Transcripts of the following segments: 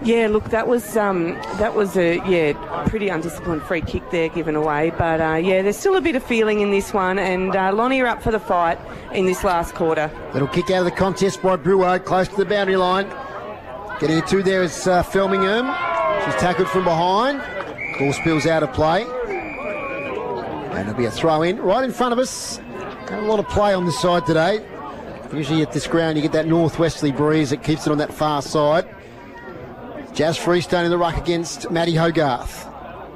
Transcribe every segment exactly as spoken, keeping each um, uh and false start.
Yeah, look, that was um, that was a yeah pretty undisciplined free kick there given away. But uh, yeah, there's still a bit of feeling in this one, and uh, Lonnie are up for the fight in this last quarter. Little kick out of the contest by Brewer, close to the boundary line. Getting it to there is uh, Felmingham. She's tackled from behind. Ball spills out of play. And it'll be a throw in right in front of us. Got a lot of play on this side today. Usually at this ground you get that northwesterly breeze that keeps it on that far side. Jazz Freestone in the ruck against Maddie Hogarth.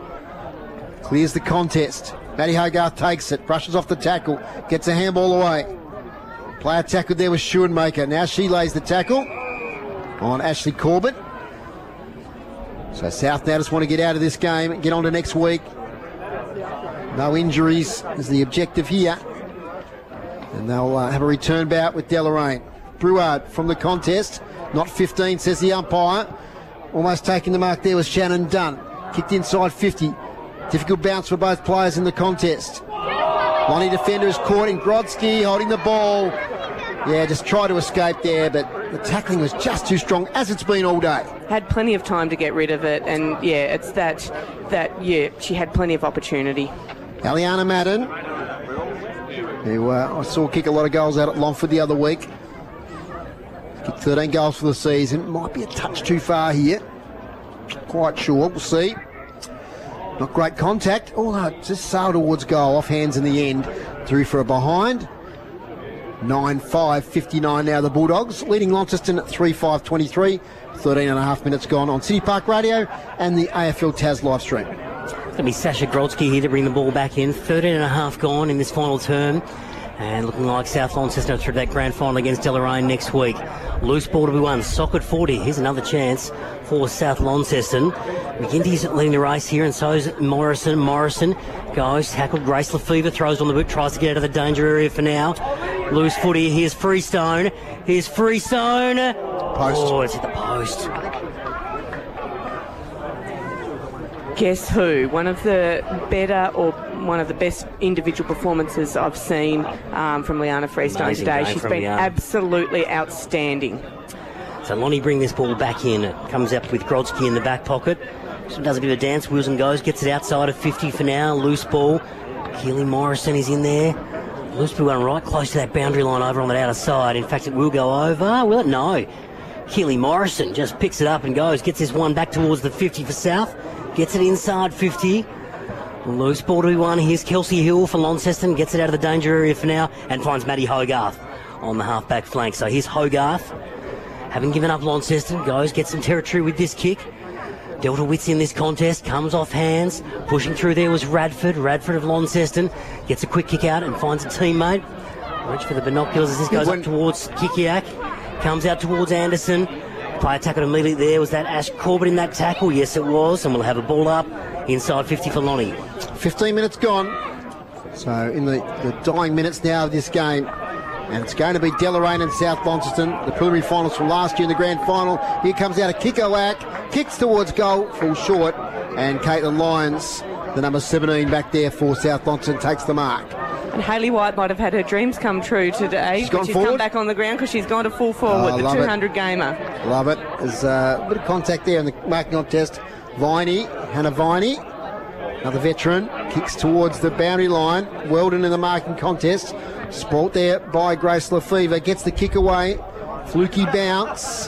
Clears the contest. Maddie Hogarth takes it, brushes off the tackle, gets a handball away. Player tackled there was Schoenmaker. Now she lays the tackle on Ashley Corbett. So South now just want to get out of this game and get on to next week. No injuries is the objective here. And they'll uh, have a return bout with Deloraine. Breward from the contest. Not fifteen, says the umpire. Almost taking the mark there was Shannon Dunn. Kicked inside fifty. Difficult bounce for both players in the contest. Lonnie defender is caught in Grodsky holding the ball. Yeah, just tried to escape there, but the tackling was just too strong, as it's been all day. Had plenty of time to get rid of it, and yeah, it's that, that yeah, she had plenty of opportunity. Aliana Madden, who uh, I saw kick a lot of goals out at Longford the other week. Kicked thirteen goals for the season. Might be a touch too far here. Quite sure. We'll see. Not great contact. Oh, no, just sailed towards goal. Off hands in the end. Through for a behind. nine five fifty-nine now the Bulldogs. Leading Launceston at three five twenty-three. thirteen and a half minutes gone on City Park Radio and the A F L Taz live stream. It's going to be Sasha Grodsky here to bring the ball back in. thirteen and a half gone in this final term. And looking like South Launceston through that grand final against Deloraine next week. Loose ball to be won. Socket forty. Here's another chance for South Launceston. McGinty's leading the race here, and so is Morrison. Morrison goes, tackled. Grace Lefevre throws on the boot, tries to get out of the danger area for now. Loose footy. Here's Freestone. Here's Freestone. Post. Oh, it's at the post. Guess who? One of the better or one of the best individual performances I've seen um, from Liana Freestone Amazing today. game She's from been Liana. absolutely outstanding. So Lonnie bring this ball back in. It comes up with Grodsky in the back pocket. So does a bit of dance, wheels and goes, gets it outside of fifty for now. Loose ball. Keely Morrison is in there. Loose ball going right close to that boundary line over on that outer side. In fact, it will go over. Will it? No. Keely Morrison just picks it up and goes. Gets this one back towards the fifty for South. Gets it inside fifty. Loose ball to be won. Here's Kelsey Hill for Launceston. Gets it out of the danger area for now and finds Maddie Hogarth on the half-back flank. So here's Hogarth. Having given up Launceston, goes, gets some territory with this kick. Delta Wits in this contest, comes off hands. Pushing through there was Radford. Radford of Launceston gets a quick kick out and finds a teammate. Reach for the binoculars as this goes up towards Kikiak. Comes out towards Anderson. Player tackled immediately there. Was that Ash Corbett in that tackle? Yes, it was. And we'll have a ball up inside fifty for Lonnie. fifteen minutes gone. So in the, the dying minutes now of this game. And it's going to be Deloraine and South Launceston, the preliminary finals from last year in the grand final. Here comes out a Kikoak, kicks towards goal, falls short. And Caitlin Lyons, the number seventeen back there for South Launceston, takes the mark. And Hayley White might have had her dreams come true today. She's gone she's forward. come back on the ground because she's gone to full forward, Oh, the love two it. hundred gamer. Love it. There's uh, a bit of contact there in the marking contest. Viney, Hannah Viney, another veteran, kicks towards the boundary line. Weldon in the marking contest. Spoilt there by Grace Lefevre. Gets the kick away. Fluky bounce.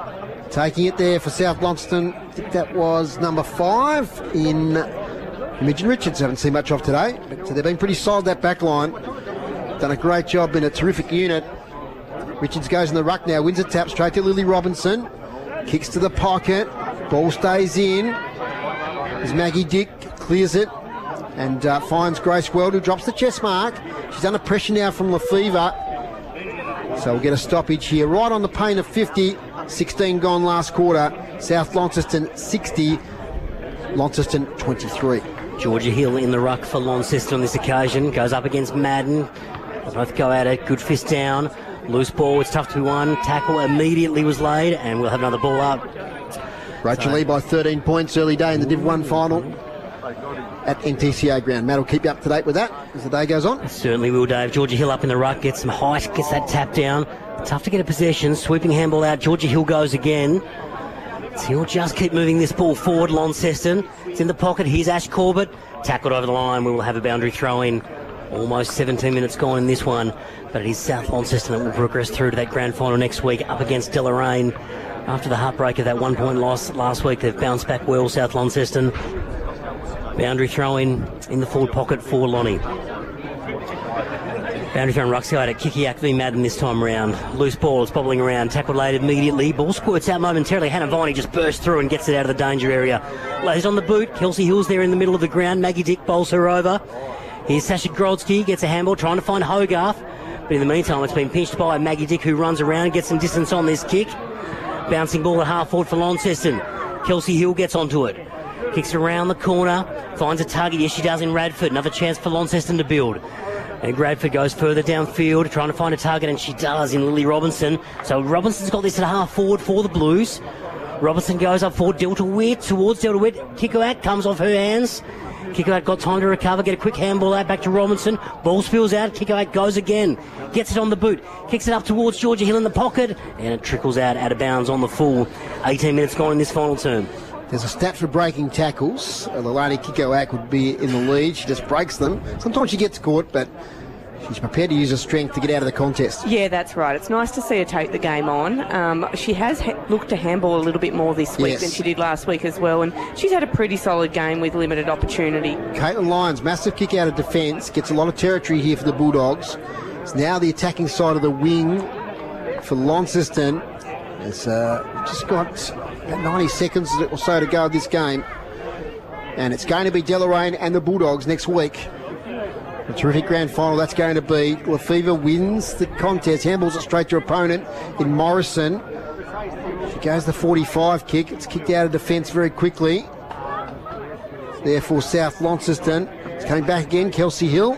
Taking it there for South Launceston. I think that was number five in Imogen Richards. Haven't seen much of today, but they've been pretty solid, that back line. Done a great job, been a terrific unit. Richards goes in the ruck now, wins a tap straight to Lily Robinson. Kicks to the pocket. Ball stays in. As Maggie Dick clears it and uh, finds Grace Weld, who drops the chest mark. She's under pressure now from Lefevre. So we'll get a stoppage here. Right on the pain of fifty. sixteen gone last quarter. South Launceston sixty. Launceston twenty-three. Georgia Hill in the ruck for Launceston on this occasion. Goes up against Madden. They both go at it. Good fist down. Loose ball. It's tough to be won. Tackle immediately was laid, and we'll have another ball up. Rachel So- Lee by thirteen points early day in the Div one final at N T C A ground. Matt will keep you up to date with that as the day goes on. Certainly will, Dave. Georgia Hill up in the ruck. Gets some height. Gets that tap down. Tough to get a possession. Sweeping handball out. Georgia Hill goes again. He'll just keep moving this ball forward. Launceston. It's in the pocket. Here's Ash Corbett. Tackled over the line. We will have a boundary throw in. Almost seventeen minutes gone in this one. But it is South Launceston that will progress through to that grand final next week up against Deloraine. After the heartbreak of that one-point loss last week, they've bounced back well, South Launceston. Boundary throw in in the forward pocket for Lonnie. Boundary throw in Ruxco at Kikiak v Madden this time around. Loose ball is bobbling around, tackled late immediately. Ball squirts out momentarily. Hannah Viney just bursts through and gets it out of the danger area. Lays on the boot. Kelsey Hill's there in the middle of the ground. Maggie Dick bowls her over. Here's Sasha Grodsky, gets a handball, trying to find Hogarth. But in the meantime, it's been pinched by Maggie Dick, who runs around and gets some distance on this kick. Bouncing ball at half forward for Launceston. Kelsey Hill gets onto it. Kicks around the corner. Finds a target. Yes, she does in Radford. Another chance for Launceston to build. And Radford goes further downfield, trying to find a target, and she does in Lily Robinson. So Robinson's got this at half forward for the Blues. Robinson goes up forward, Delta Witt, towards Delta Witt. Kickout comes off her hands. Kickout got time to recover, get a quick handball out back to Robinson. Ball spills out, Kickout goes again. Gets it on the boot, kicks it up towards Georgia Hill in the pocket, and it trickles out out of bounds on the full. eighteen minutes gone in this final term. There's a stat for breaking tackles. Lilani Kikoak would be in the lead. She just breaks them. Sometimes she gets caught, but she's prepared to use her strength to get out of the contest. Yeah, that's right. It's nice to see her take the game on. Um, she has ha- looked to handball a little bit more this week Yes. than she did last week as well, and she's had a pretty solid game with limited opportunity. Caitlin Lyons, massive kick out of defence, gets a lot of territory here for the Bulldogs. It's now the attacking side of the wing for Launceston. It's uh, just got about ninety seconds or so to go of this game. And it's going to be Deloraine and the Bulldogs next week. A terrific grand final that's going to be. Lefevre wins the contest, handballs it straight to her opponent in Morrison. She goes the forty-five kick. It's kicked out of defence very quickly. Therefore, South Launceston. It's coming back again, Kelsey Hill.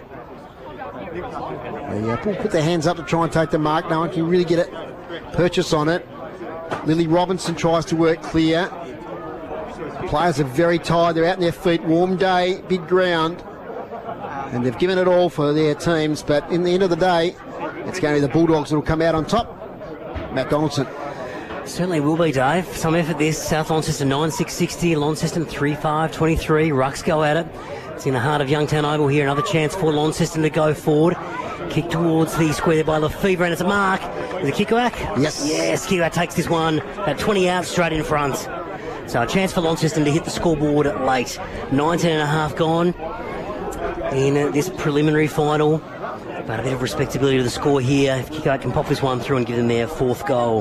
They uh, put their hands up to try and take the mark. No one can really get it. Purchase on it. Lily Robinson tries to work clear. Players are very tired. They're out on their feet. Warm day, big ground. And they've given it all for their teams. But in the end of the day, it's going to be the Bulldogs that will come out on top. Matt Donaldson. Certainly will be, Dave. Some effort this. South Launceston nine six sixty, Launceston three five twenty-three. Rucks go at it. It's in the heart of Youngtown Oval here. Another chance for Launceston to go forward. Kick towards the square by Lefevre, and it's a mark. Is it Kikoak? Yes. Yes, Kikoak takes this one at twenty out straight in front. So a chance for Launceston to hit the scoreboard late. nineteen and a half gone in this preliminary final. But a bit of respectability to the score here. If Kikoak can pop this one through and give them their fourth goal.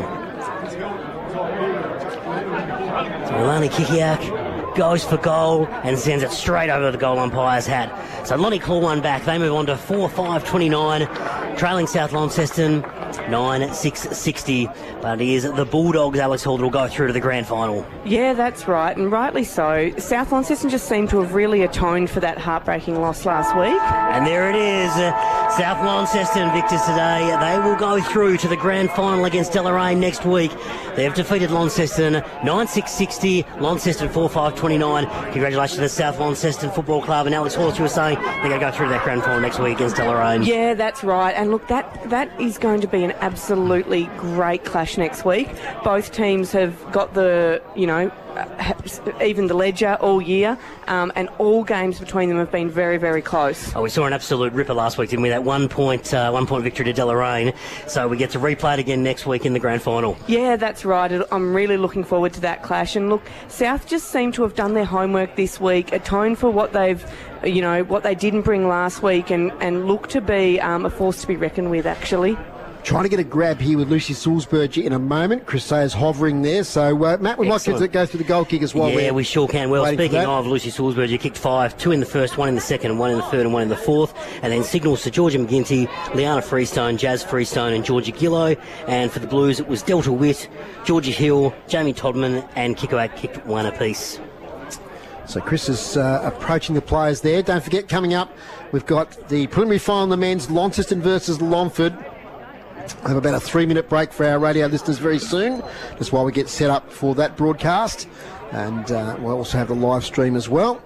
So Ilani Kikoak goes for goal and sends it straight over the goal umpire's hat. So Lonnie claw one back. They move on to four five twenty-nine, trailing South Launceston nine six sixty. But it is the Bulldogs, Alex Hall, that will go through to the grand final. Yeah, that's right, and rightly so. South Launceston just seemed to have really atoned for that heartbreaking loss last week. And there it is. Uh, South Launceston victors today. They will go through to the grand final against Deloraine next week. They have defeated Launceston nine six sixty, Launceston four five twenty-nine. Congratulations to South Launceston Football Club. And Alex Hall, as you were saying, they're going to go through to that grand final next week against Deloraine. Yeah, that's right. And look, that that is going to be an absolutely great clash next week. Both teams have got the, you know, even the ledger all year, um, and all games between them have been very, very close. Oh, we saw an absolute ripper last week, didn't we? That one point, uh, one point victory to Deloraine. So we get to replay it again next week in the grand final. Yeah, that's right. I'm really looking forward to that clash. And look, South just seem to have done their homework this week, atoned for what they've, you know, what they didn't bring last week, and, and look to be um, a force to be reckoned with, actually. Trying to get a grab here with Lucy Sulzberger in a moment. Chris Sayers hovering there. So, uh, Matt, we Excellent. might get to go through the goal kick as well. Yeah, we sure can. Well, speaking of, of Lucy Sulzberger, kicked five, two in the first, one in the second, and one in the third, and one in the fourth. And then signals to Georgia McGinty, Liana Freestone, Jazz Freestone, and Georgia Gillow. And for the Blues, it was Delta Witt, Georgia Hill, Jamie Todman, and Kikoak kicked one apiece. So Chris is uh, approaching the players there. Don't forget, coming up, we've got the preliminary final in the men's, Launceston versus Longford. We'll have about a three-minute break for our radio listeners very soon, just while we get set up for that broadcast. And uh, we'll also have the live stream as well.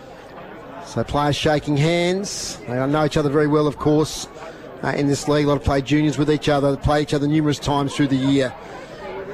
So players shaking hands. They know each other very well, of course, uh, in this league. A lot of play juniors with each other. They play each other numerous times through the year.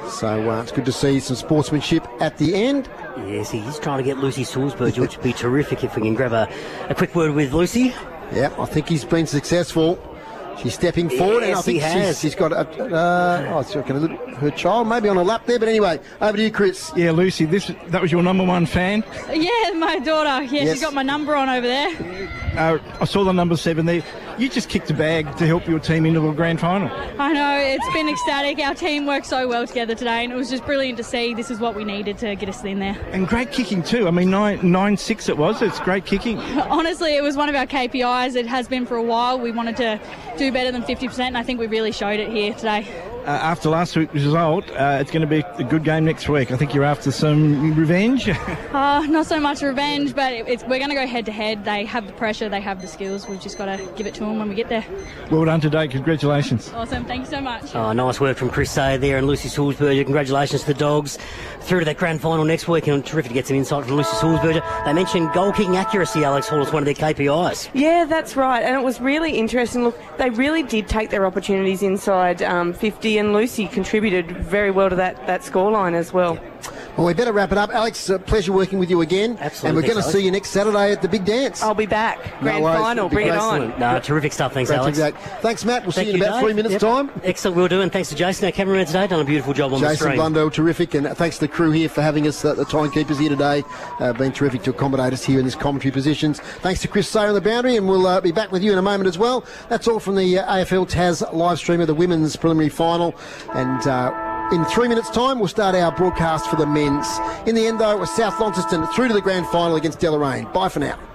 So uh, it's good to see some sportsmanship at the end. Yes, he's trying to get Lucy Sulzberger, which would be terrific if we can grab a, a quick word with Lucy. Yeah, I think he's been successful. She's stepping forward, yes, and I think he has. she's, she's got a, uh, oh, she's got a little, her child maybe on her lap there. But anyway, over to you, Chris. Yeah, Lucy, this that was your number one fan. Yeah, my daughter. Yeah, Yes. she's got my number on over there. Uh, I saw the number seven there. You just kicked a bag to help your team into the grand final. I know, it's been ecstatic. Our team worked so well together today, and it was just brilliant to see. This is what we needed to get us in there. And great kicking too. I mean, nine, nine six it was. It's great kicking. Honestly, it was one of our K P Is. It has been for a while. We wanted to do better than fifty percent, and I think we really showed it here today. Uh, after last week's result, uh, it's going to be a good game next week. I think you're after some revenge. Uh, not so much revenge, but it, it's, we're going to go head-to-head. They have the pressure, they have the skills. We've just got to give it to them when we get there. Well done today. Congratulations. Awesome. Thank you so much. Oh, nice work from Chris Sayer there and Lucy Sulzberger. Congratulations to the Dogs. Through to that grand final next week, and terrific to get some insight from Lucy Sulzberger. They mentioned goal kicking accuracy, Alex Hall, as one of their K P Is. Yeah, that's right. And it was really interesting. Look, they really did take their opportunities inside um, fifty, and Lucy contributed very well to that, that scoreline as well. Well, we better wrap it up. Alex, a pleasure working with you again. Absolutely. And we're going to Thanks, see you next Saturday at the big dance. I'll be back. Grand worries. final. It'll be Bring it great. on. No, terrific stuff. Thanks, Great to Alex. be back. Thanks, Matt. We'll Thank see you in you, about Dave. three minutes' Yep. time. Excellent, we'll do. And thanks to Jason, our cameraman today. Done a beautiful job on the Jason screen. Blundell, terrific, and thanks to the crew here for having us, uh, the timekeepers here today. Uh, been terrific to accommodate us here in this commentary positions. Thanks to Chris Sayer on the boundary, and we'll uh, be back with you in a moment as well. That's all from the uh, A F L Tas live stream of the women's preliminary final, and uh, in three minutes' time, we'll start our broadcast for the men's. In the end, though, it was South Launceston through to the grand final against Deloraine. Bye for now.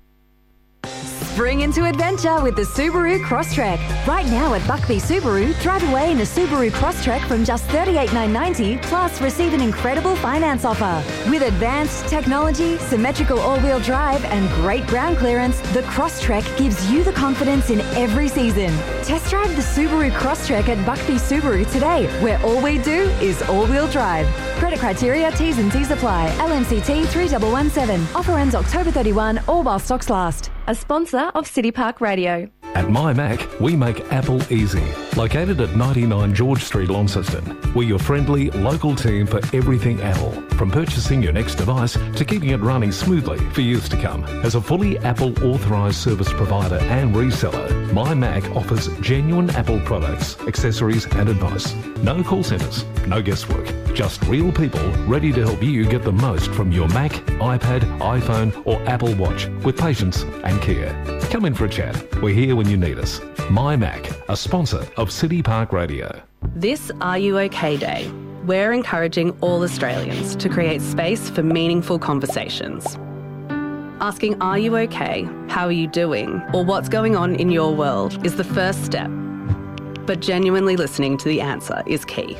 Spring into adventure with the Subaru Crosstrek. Right now at Buckby Subaru, drive away in a Subaru Crosstrek from just thirty-eight thousand nine hundred ninety dollars, plus receive an incredible finance offer. With advanced technology, symmetrical all-wheel drive and great ground clearance, the Crosstrek gives you the confidence in every season. Test drive the Subaru Crosstrek at Buckby Subaru today, where all we do is all-wheel drive. Credit criteria, T's and C's apply. L M C T three one one seven. Offer ends October thirty-first, all while stocks last. A sponsor of City Park Radio. At MyMac, we make Apple easy. Located at ninety-nine George Street, Launceston, we're your friendly, local team for everything Apple. From purchasing your next device to keeping it running smoothly for years to come. As a fully Apple authorised service provider and reseller, MyMac offers genuine Apple products, accessories and advice. No call centres, no guesswork. Just real people ready to help you get the most from your Mac, iPad, iPhone or Apple Watch with patience and care. Come in for a chat. We're here when you need us. MyMac, a sponsor of City Park Radio. This Are You OK Day, we're encouraging all Australians to create space for meaningful conversations. Asking Are you OK, how are you doing, or what's going on in your world is the first step. But genuinely listening to the answer is key.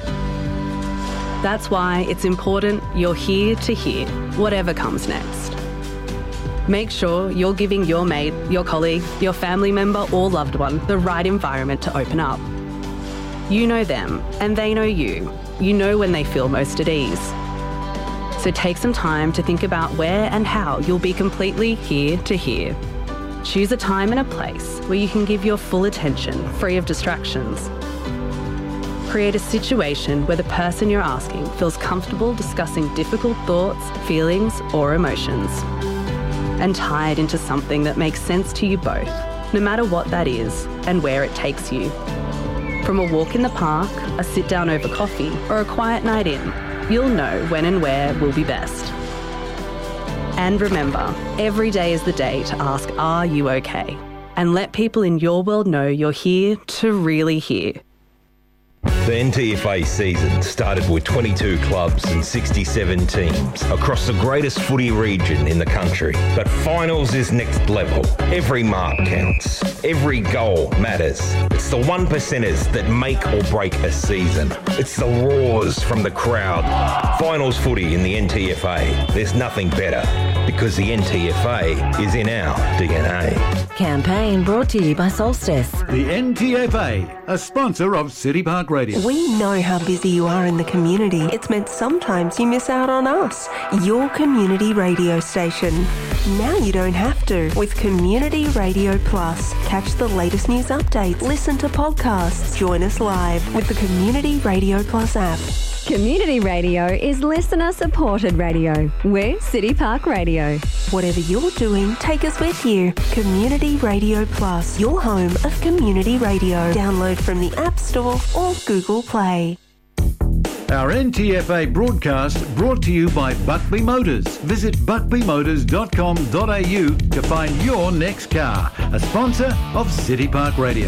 That's why it's important you're here to hear whatever comes next. Make sure you're giving your mate, your colleague, your family member or loved one the right environment to open up. You know them and they know you. You know when they feel most at ease. So take some time to think about where and how you'll be completely here to hear. Choose a time and a place where you can give your full attention, free of distractions. Create a situation where the person you're asking feels comfortable discussing difficult thoughts, feelings or emotions. And tie it into something that makes sense to you both, no matter what that is and where it takes you. From a walk in the park, a sit down over coffee, or a quiet night in, you'll know when and where will be best. And remember, every day is the day to ask, are you okay? And let people in your world know you're here to really hear. The N T F A season started with twenty-two clubs and sixty-seven teams across the greatest footy region in the country. But finals is next level. Every mark counts. Every goal matters. It's the one percenters that make or break a season. It's the roars from the crowd. Finals footy in the N T F A. There's nothing better because the N T F A is in our D N A. Campaign brought to you by Solstice. The N T F A, a sponsor of City Park Radio. We know how busy you are in the community. It's meant sometimes you miss out on us, your community radio station. Now you don't have to. With Community Radio Plus, catch the latest news updates, listen to podcasts, join us live with the Community Radio Plus app. Community radio is listener supported radio. We're City Park Radio. Whatever you're doing, take us with you. Community Radio Plus, your home of community radio. Download from the App Store or Google Play. Our N T F A broadcast brought to you by Buckley Motors. Visit buckley motors dot com dot a u to find your next car. A sponsor of City Park Radio.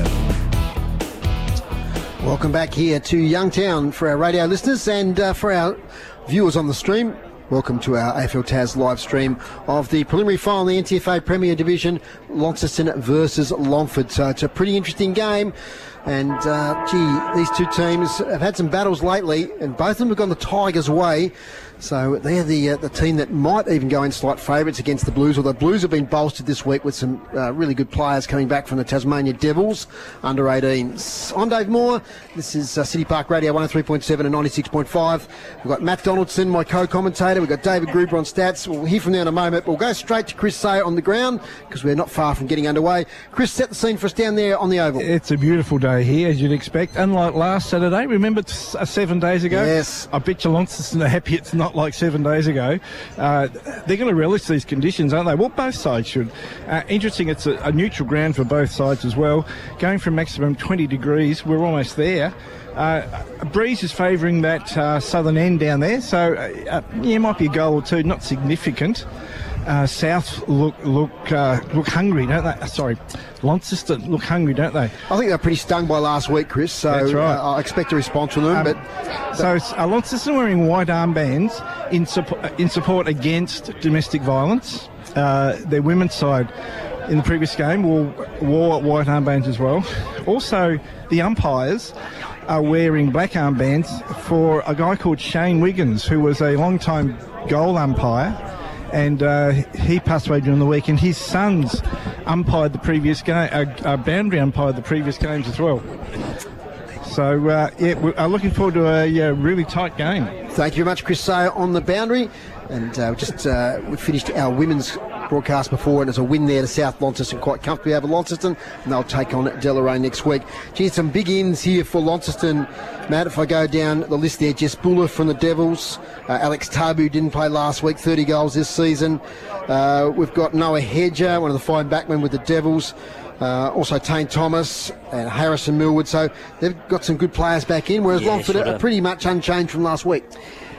Welcome back here to Youngtown for our radio listeners and uh, for our viewers on the stream. Welcome to our A F L Taz live stream of the preliminary final in the N T F A Premier Division, Launceston versus Longford. So it's a pretty interesting game. And, uh, gee, these two teams have had some battles lately, and both of them have gone the Tigers' way. So they're the uh, the team that might even go in slight favourites against the Blues, although Blues have been bolstered this week with some uh, really good players coming back from the Tasmania Devils under eighteens. I'm Dave Moore. This is uh, City Park Radio one oh three point seven and ninety-six point five. We've got Matt Donaldson, my co-commentator. We've got David Gruber on stats. We'll hear from there in a moment. We'll go straight to Chris Sayer on the ground because we're not far from getting underway. Chris, set the scene for us down there on the Oval. It's a beautiful day here, as you'd expect. Unlike last Saturday, remember t- uh, seven days ago? Yes. I bet you Launceston are happy it's not like seven days ago. Uh, they're going to relish these conditions, aren't they? Well, both sides should. Uh, interesting, it's a, a neutral ground for both sides as well. Going from maximum twenty degrees, we're almost there. Uh, a breeze is favouring that uh, southern end down there, so uh, yeah, might be a goal or two, not significant. Uh, South look look uh, look hungry, don't they? Uh, sorry, Launceston look hungry, don't they? I think they're pretty stung by last week, Chris. So That's right. uh, I expect a response from them. Um, but so uh, Launceston wearing white armbands in support in support against domestic violence. Uh, their women's side in the previous game wore, wore white armbands as well. Also, the umpires are wearing black armbands for a guy called Shane Wiggins, who was a long-time goal umpire. And uh, he passed away during the week, and his sons umpired the previous game, uh, uh, boundary umpired the previous games as well. So, uh, yeah, we're looking forward to a uh, really tight game. Thank you very much, Chris Sayer, on the boundary. And uh, just uh, we finished our women's broadcast before, and there's a win there to South Launceston, quite comfortably over Launceston, and they'll take on Deloraine next week. Gee, some big ins here for Launceston, Matt. If I go down the list there, Jess Buller from the Devils, uh, Alex Tabu didn't play last week, thirty goals this season. Uh, we've got Noah Hedger, one of the fine backmen with the Devils. Uh, also Tane Thomas and Harrison Millwood. So they've got some good players back in, whereas Yeah, Longford sure. are pretty much unchanged from last week.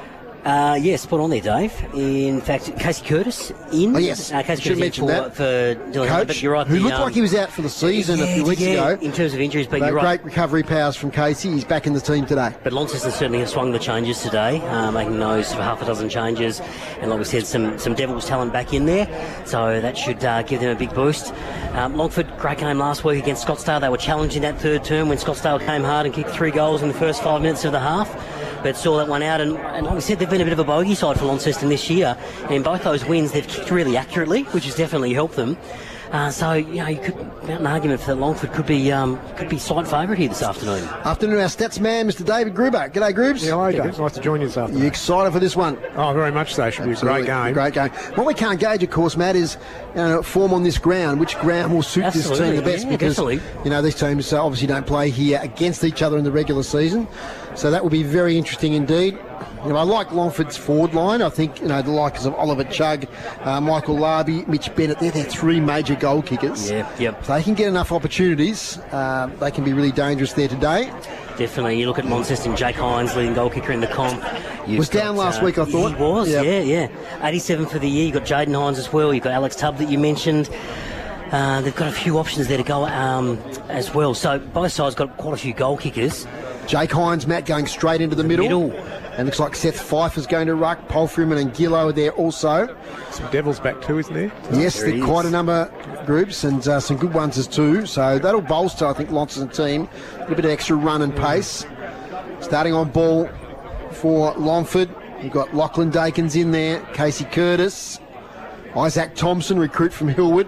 Uh, yeah, spot on there, Dave. In fact, Casey Curtis in. Oh, yes. Uh, Casey Should Curtis mention in for, that. for Dylan Hunter, Coach, but you're right. who the, looked um, like he was out for the season yeah, a few weeks yeah, ago. in terms of injuries, but Great, you're right. great recovery powers from Casey. He's back in the team today. But Launceston certainly have swung the changes today, uh, making those for half a dozen changes. And like we said, some, some Devils talent back in there. So that should uh, give them a big boost. Um, Longford, great game last week against Scottsdale. They were challenging that third term when Scottsdale came hard and kicked three goals in the first five minutes of the half. But saw that one out. And, and like we said, they've been a bit of a bogey side for Launceston this year. And in both those wins, they've kicked really accurately, which has definitely helped them. Uh, so, you know, you could mount an argument for that Longford could be um, could be slight favourite here this afternoon. Afternoon, our stats man, Mister David Gruber. G'day, Grubes. Yeah, hi, Dave. Nice to join you this afternoon. You excited for this one? Oh, very much so. Should Absolutely. be a great game. Great game. What we can't gauge, of course, Matt, is you know, form on this ground. Which ground will suit Absolutely. this team the best? Yeah, because definitely. you know these teams uh, obviously don't play here against each other in the regular season, so that will be very interesting indeed. You know, I like Longford's forward line. I think, you know, the likes of Oliver Chugg, uh, Michael Larby, Mitch Bennett, they're their three major goal kickers. Yeah, yep. If they can get enough opportunities, uh, they can be really dangerous there today. Definitely. You look at Launceston, Jake Hines, leading goal kicker in the comp. You've Was down got, last uh, week, I thought. He was, Yep. yeah, yeah. eighty-seven for the year. You've got Jaden Hines as well. You've got Alex Tubb that you mentioned. Uh, they've got a few options there to go um, as well. So both sides got quite a few goal kickers. Jake Hines, Matt, going straight into the, The middle. middle. And looks like Seth Pfeiffer's going to ruck. Paul Freeman and Gillo are there also. Some Devils back too, isn't there? Yes, There there he are quite is. a number of groups and uh, some good ones as too. So that'll bolster, I think, Launceston team. A little bit of extra run and pace. Starting on ball for Longford. You've got Lachlan Dakins in there. Casey Curtis. Isaac Thompson, recruit from Hillwood.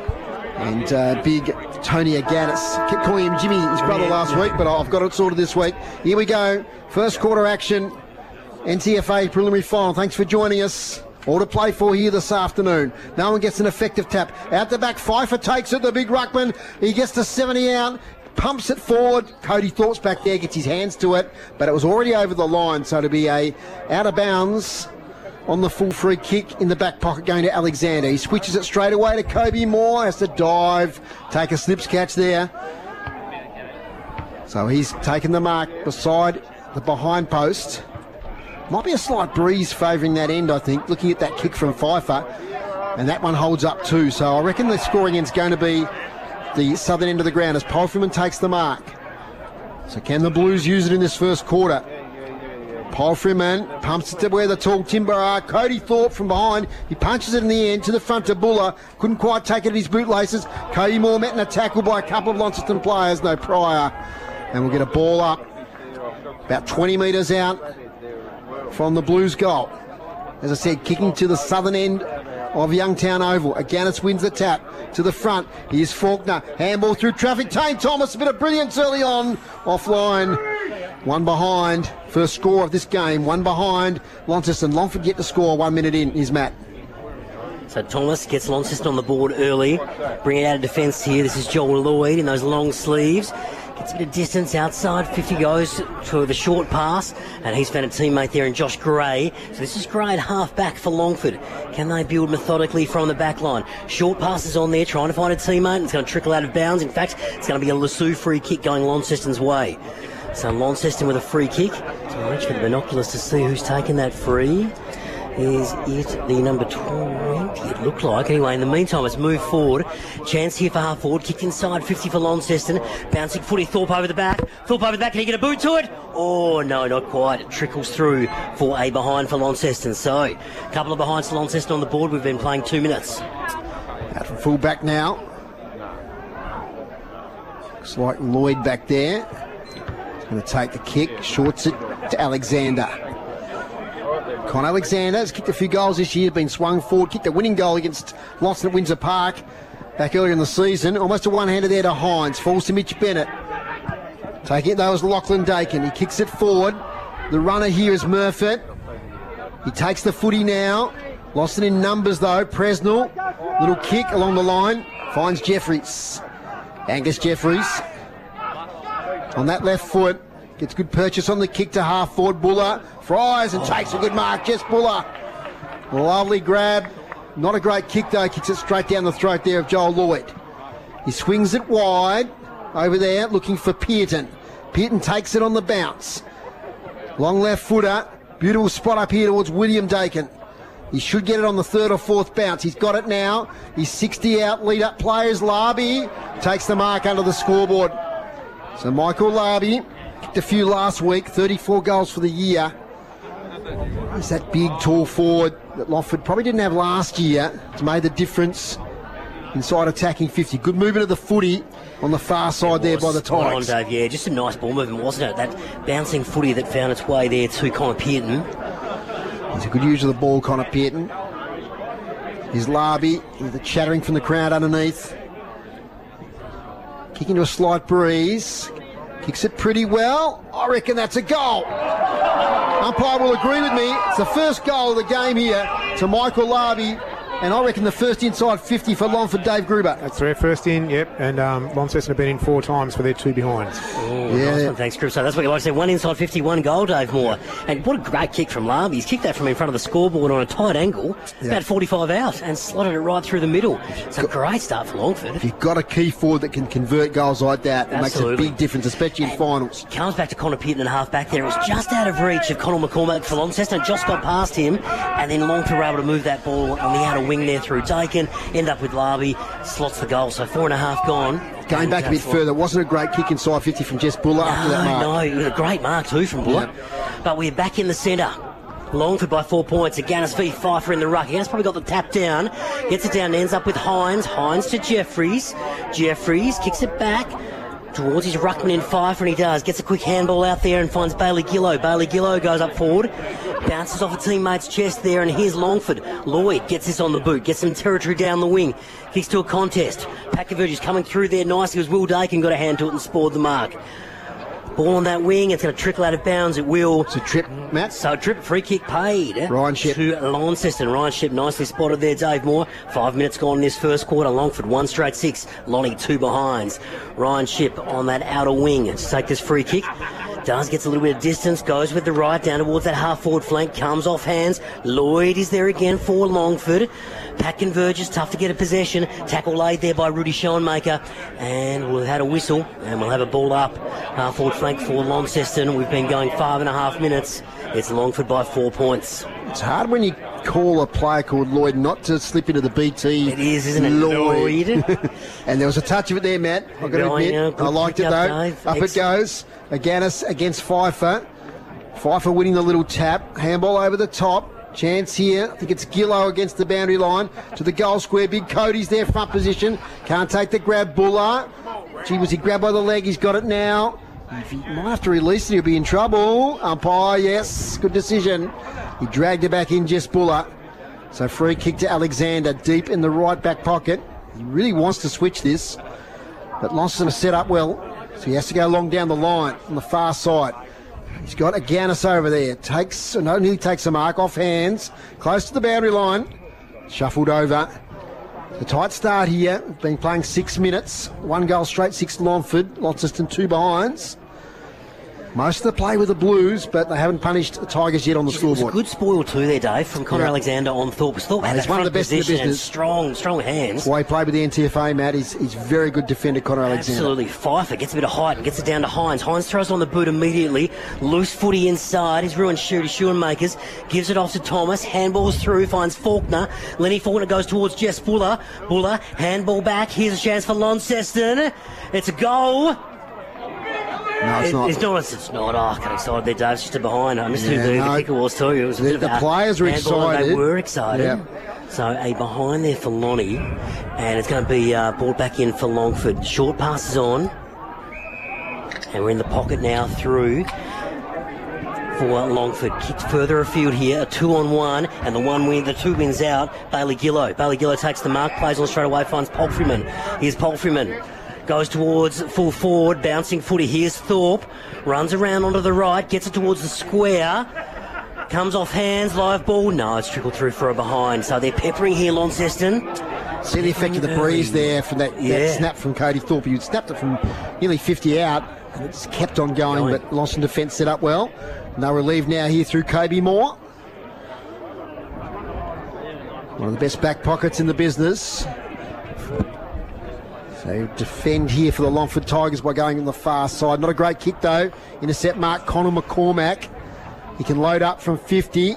And uh, big Tony Aganis. Kept calling him Jimmy, his brother, yeah, last yeah. week, but I've got it sorted this week. Here we go. First quarter action. N T F A preliminary final. Thanks for joining us. All to play for here this afternoon. No one gets an effective tap. Out the back, Pfeiffer takes it, the big ruckman. He gets to seventy out. pumps it forward. Cody Thorpe's back there, gets his hands to it, but it was already over the line, so to be a out of bounds on the full free kick in the back pocket going to Alexander. He switches it straight away to Kobe Moore, has to dive, take a slips catch there. So he's taken the mark beside the behind post. Might be a slight breeze favouring that end, I think, looking at that kick from Pfeiffer. And that one holds up too. So I reckon the scoring end's going to be the southern end of the ground as Paul Freeman takes the mark. So can the Blues use it in this first quarter? Paul Freeman pumps it to where the tall timber are. Cody Thorpe from behind. He punches it in the end to the front to Buller. Couldn't quite take it at his bootlaces. Cody Moore met in a tackle by a couple of Launceston players, no Pryor. And we'll get a ball up about twenty metres out from the Blues goal. As I said, kicking to the southern end of Youngtown Oval. Aganis wins the tap to the front. Here's Faulkner. Handball through traffic. Tane Thomas, a bit of brilliance early on. Offline. One behind. First score of this game. One behind. Launceston. Longford get to score one minute in. Here's Matt. So Thomas gets Launceston on the board early. Bring it out of defence here. This is Joel Lloyd in those long sleeves. Gets a bit of distance outside. fifty goes to the short pass. And he's found a teammate there in Josh Gray. So this is Gray at half back for Longford. Can they build methodically from the back line? Short passes on there, trying to find a teammate. It's going to trickle out of bounds. In fact, it's going to be a Lasoo free kick going Launceston's way. So Launceston with a free kick. So I'll reach for the binoculars to see who's taken that free. Is it the number twenty? It looked like. Anyway, in the meantime, it's moved forward. Chance here for half forward. Kicked inside, fifty for Launceston. Bouncing footy, Thorpe over the back. Thorpe over the back. Can he get a boot to it? Oh, no, not quite. It trickles through for a behind for Launceston. So, a couple of behinds for Launceston on the board. We've been playing two minutes. Out from full back now. Looks like Lloyd back there. He's going to take the kick. Shorts it to Alexander. Con Alexander has kicked a few goals this year, been swung forward, kicked a winning goal against Launceston at Windsor Park back earlier in the season. Almost a one-hander there to Hines. Falls to Mitch Bennett. Taking it though is Lachlan Dakin. He kicks it forward. The runner here is Murfitt. He takes the footy now. Lost it in numbers though. Presnell. Little kick along the line. Finds Jeffries. Angus Jeffries. On that left foot. Gets good purchase on the kick to half forward. Buller fries and takes a good mark. Jess Buller. Lovely grab. Not a great kick though. Kicks it straight down the throat there of Joel Lloyd. He swings it wide over there looking for Pearton. Pearton takes it on the bounce. Long left footer. Beautiful spot up here towards William Dakin. He should get it on the third or fourth bounce. He's got it now. He's sixty out. Lead up players. Larby takes the mark under the scoreboard. So Michael Larby kicked a few last week, thirty-four goals for the year. He's that big, tall forward that Longford probably didn't have last year. It's made the difference inside attacking fifty. Good movement of the footy on the far side there by the Tigers. Spot on, Dave, yeah, just a nice ball movement, wasn't it? That bouncing footy that found its way there to Connor Pearton. He's a good user of the ball, Connor Pearton. Here's Larby, with the chattering from the crowd underneath. Kicking to a slight breeze. Kicks it pretty well. I reckon that's a goal. Umpire will agree with me. It's the first goal of the game here to Michael Larby. And I reckon the first inside fifty for Longford, Dave Gruber. That's their first in, yep. And um, Launceston have been in four times for their two behinds. Oh, yeah. Nice one. Thanks, Gruber. So that's what you like to say. One inside fifty, one goal, Dave Moore. And what a great kick from Larby. He's kicked that from in front of the scoreboard on a tight angle, yeah. About forty-five out, and slotted it right through the middle. It's a great start for Longford. If you've got a key forward that can convert goals like that, it Absolutely. makes a big difference, especially in and finals. Comes back to Connor Pearton and half back there. It was just out of reach of Connell McCormack for Launceston. Just got past him, and then Longford were able to move that ball on the outer wing there through Dakin. End up with Larby, slots the goal, so four and a half gone. Going back a bit further, wasn't a great kick inside fifty from Jess Buller no, after that mark. No, it was a great mark too from Buller. Yep. But we're back in the centre. Longford by four points. Aganis v Pfeiffer in the ruck. Aganis probably got the tap down. Gets it down, ends up with Hines. Hines to Jeffries. Jeffries kicks it back towards his ruckman in Pfeiffer, and he does. Gets a quick handball out there and finds Bailey Gillow. Bailey Gillow goes up forward. Bounces off a teammate's chest there, and here's Longford. Lloyd gets this on the boot, gets some territory down the wing, kicks to a contest. Pakovic is coming through there nicely as Will Dakin got a hand to it and spoiled the mark. Ball on that wing. It's going to trickle out of bounds. It will. It's a trip, Matt. So a trip, free kick paid. Ryan Ship. To Launceston. Ryan Ship nicely spotted there, Dave Moore. Five minutes gone in this first quarter. Longford one straight six. Lonnie two behinds. Ryan Ship on that outer wing to take this free kick. Does, gets a little bit of distance, goes with the right down towards that half-forward flank, comes off hands. Lloyd is there again for Longford. Pack converges, tough to get a possession. Tackle laid there by Rudy Schoenmaker. And we've had a whistle, and we'll have a ball up. Half-forward flank for Launceston. We've been going five and a half minutes. It's Longford by four points. It's hard when you call a player called Lloyd not to slip into the B T. It is, isn't it? Lloyd. Lloyd. And there was a touch of it there, Matt. I've got to admit. Yeah, I liked it, though. up, Dave. Up Excellent. it goes. Aganis against Pfeiffer. Pfeiffer winning the little tap. Handball over the top. Chance here. I think it's Gillow against the boundary line. To the goal square. Big Cody's there, front position. Can't take the grab. Buller. Gee, was he grabbed by the leg? He's got it now. If he might have to release it, he'll be in trouble. Umpire, yes. Good decision. He dragged it back in, Jess Buller. So free kick to Alexander, deep in the right back pocket. He really wants to switch this. But Launceston is set up well. So he has to go long down the line on the far side. He's got Aganis over there. Takes, no, nearly takes a mark off hands. Close to the boundary line. Shuffled over. The tight start here. Been playing six minutes. One goal straight, six Longford. Launceston two behinds. Most of the play with the Blues, but they haven't punished the Tigers yet on the scoreboard. It was a good spoil too there, Dave, from Connor Yeah. Alexander on Thorpe. Thorpe had He's that one of front the best in the position and business. strong, strong hands. That's why he played with the N T F A, Matt. He's, he's very good defender, Connor Alexander. Absolutely. Pfeiffer gets a bit of height and gets it down to Hines. Hines throws on the boot immediately. Loose footy inside. He's ruined Shooty Schoenmakers. Gives it off to Thomas. Handballs through. Finds Faulkner. Lenny Faulkner goes towards Jess Buller. Buller. Handball back. Here's a chance for Launceston. It's a goal. No, it's It- not. It's not. It's not. Oh, I got excited there, Dave. It's just a behind. I missed Yeah, who the, no. the kicker was too. It was a The- bit of the a players were handball, and They excited. were excited. Yeah. So a behind there for Lonnie, and it's going to be uh, brought back in for Longford. Short passes on, and we're in the pocket now through for Longford. Kicked further afield here, a two on one, and the one win, the two wins out. Bailey Gillow. Bailey Gillow takes the mark, plays on straight away, finds Palfreyman. Here's Palfreyman. Goes towards full forward, bouncing footy. Here's Thorpe. Runs around onto the right, gets it towards the square. Comes off hands, live ball. No, it's trickled through for a behind. So they're peppering here, Launceston. See the effect of the breeze there from that, Yeah. that snap from Cody Thorpe. He snapped it from nearly fifty out, and it just kept on going, Going. but Launceston defence set up well. And they'll relieve now here through Kobe Moore. One of the best back pockets in the business. They defend here for the Longford Tigers by going on the far side. Not a great kick though. Intercept mark Connor McCormack. He can load up from fifty.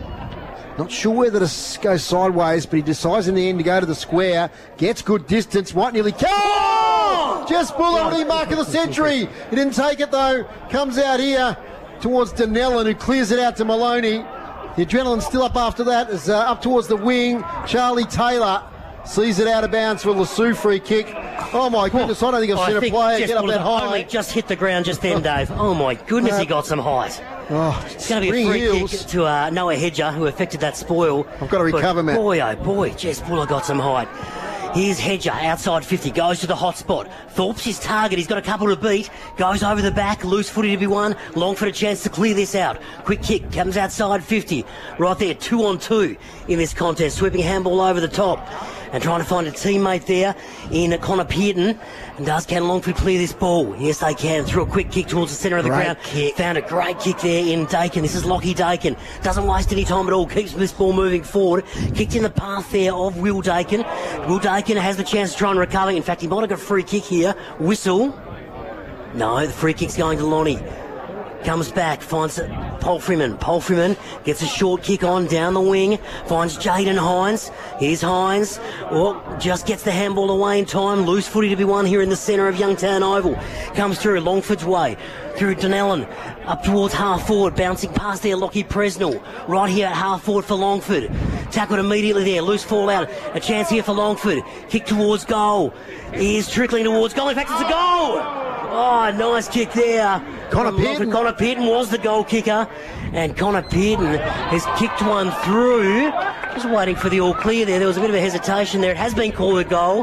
Not sure whether to go sideways, but he decides in the end to go to the square. Gets good distance. Might nearly kill. Oh! Just Buller with the mark of the century. He didn't take it though. Comes out here towards Denellen, who clears it out to Maloney. The adrenaline's still up after that. It's uh, up towards the wing. Charlie Taylor sees it out of bounds for Lasue free kick. Oh my goodness, I don't think I've I seen a think player Jess get up Buller that high. only just hit the ground just then, Dave. Oh my goodness, he got some height. Oh, It's going to be a spring free heels. kick to uh, Noah Hedger, who affected that spoil. I've got to But recover, Matt. Boy, oh boy, Jess Buller got some height. Here's Hedger, outside fifty, goes to the hot spot. Thorpe's his target, he's got a couple to beat. Goes over the back, loose footy to be won. Longford a chance to clear this out. Quick kick, comes outside fifty. Right there, two on two in this contest. Sweeping handball over the top. And trying to find a teammate there in Connor Pearton. And does can Longford clear this ball? Yes, they can. Through a quick kick towards the centre of the Great ground. kick. Found a great kick there in Dakin. This is Lockie Dakin. Doesn't waste any time at all. Keeps this ball moving forward. Kicked in the path there of Will Dakin. Will Dakin has the chance to try and recover. In fact, he might have got a free kick here. Whistle. No, the free kick's going to Lonnie. Comes back, finds Palfreyman. Palfreyman gets a short kick on down the wing. Finds Jaden Hines. Here's Hines. Oh, just gets the handball away in time. Loose footy to be won here in the centre of Youngtown Oval. Comes through Longford's way. Through Denellen. Up towards half forward. Bouncing past there, Lockie Presnell. Right here at half forward for Longford. Tackled immediately there. Loose fall out. A chance here for Longford. Kick towards goal. He is trickling towards goal. In fact, it's a goal! Oh, nice kick there. Connor From Longford. Pearton. Connor Pearton was the goal kicker. And Connor Pearton has kicked one through. Just waiting for the all clear there. There was a bit of a hesitation there. It has been called a goal.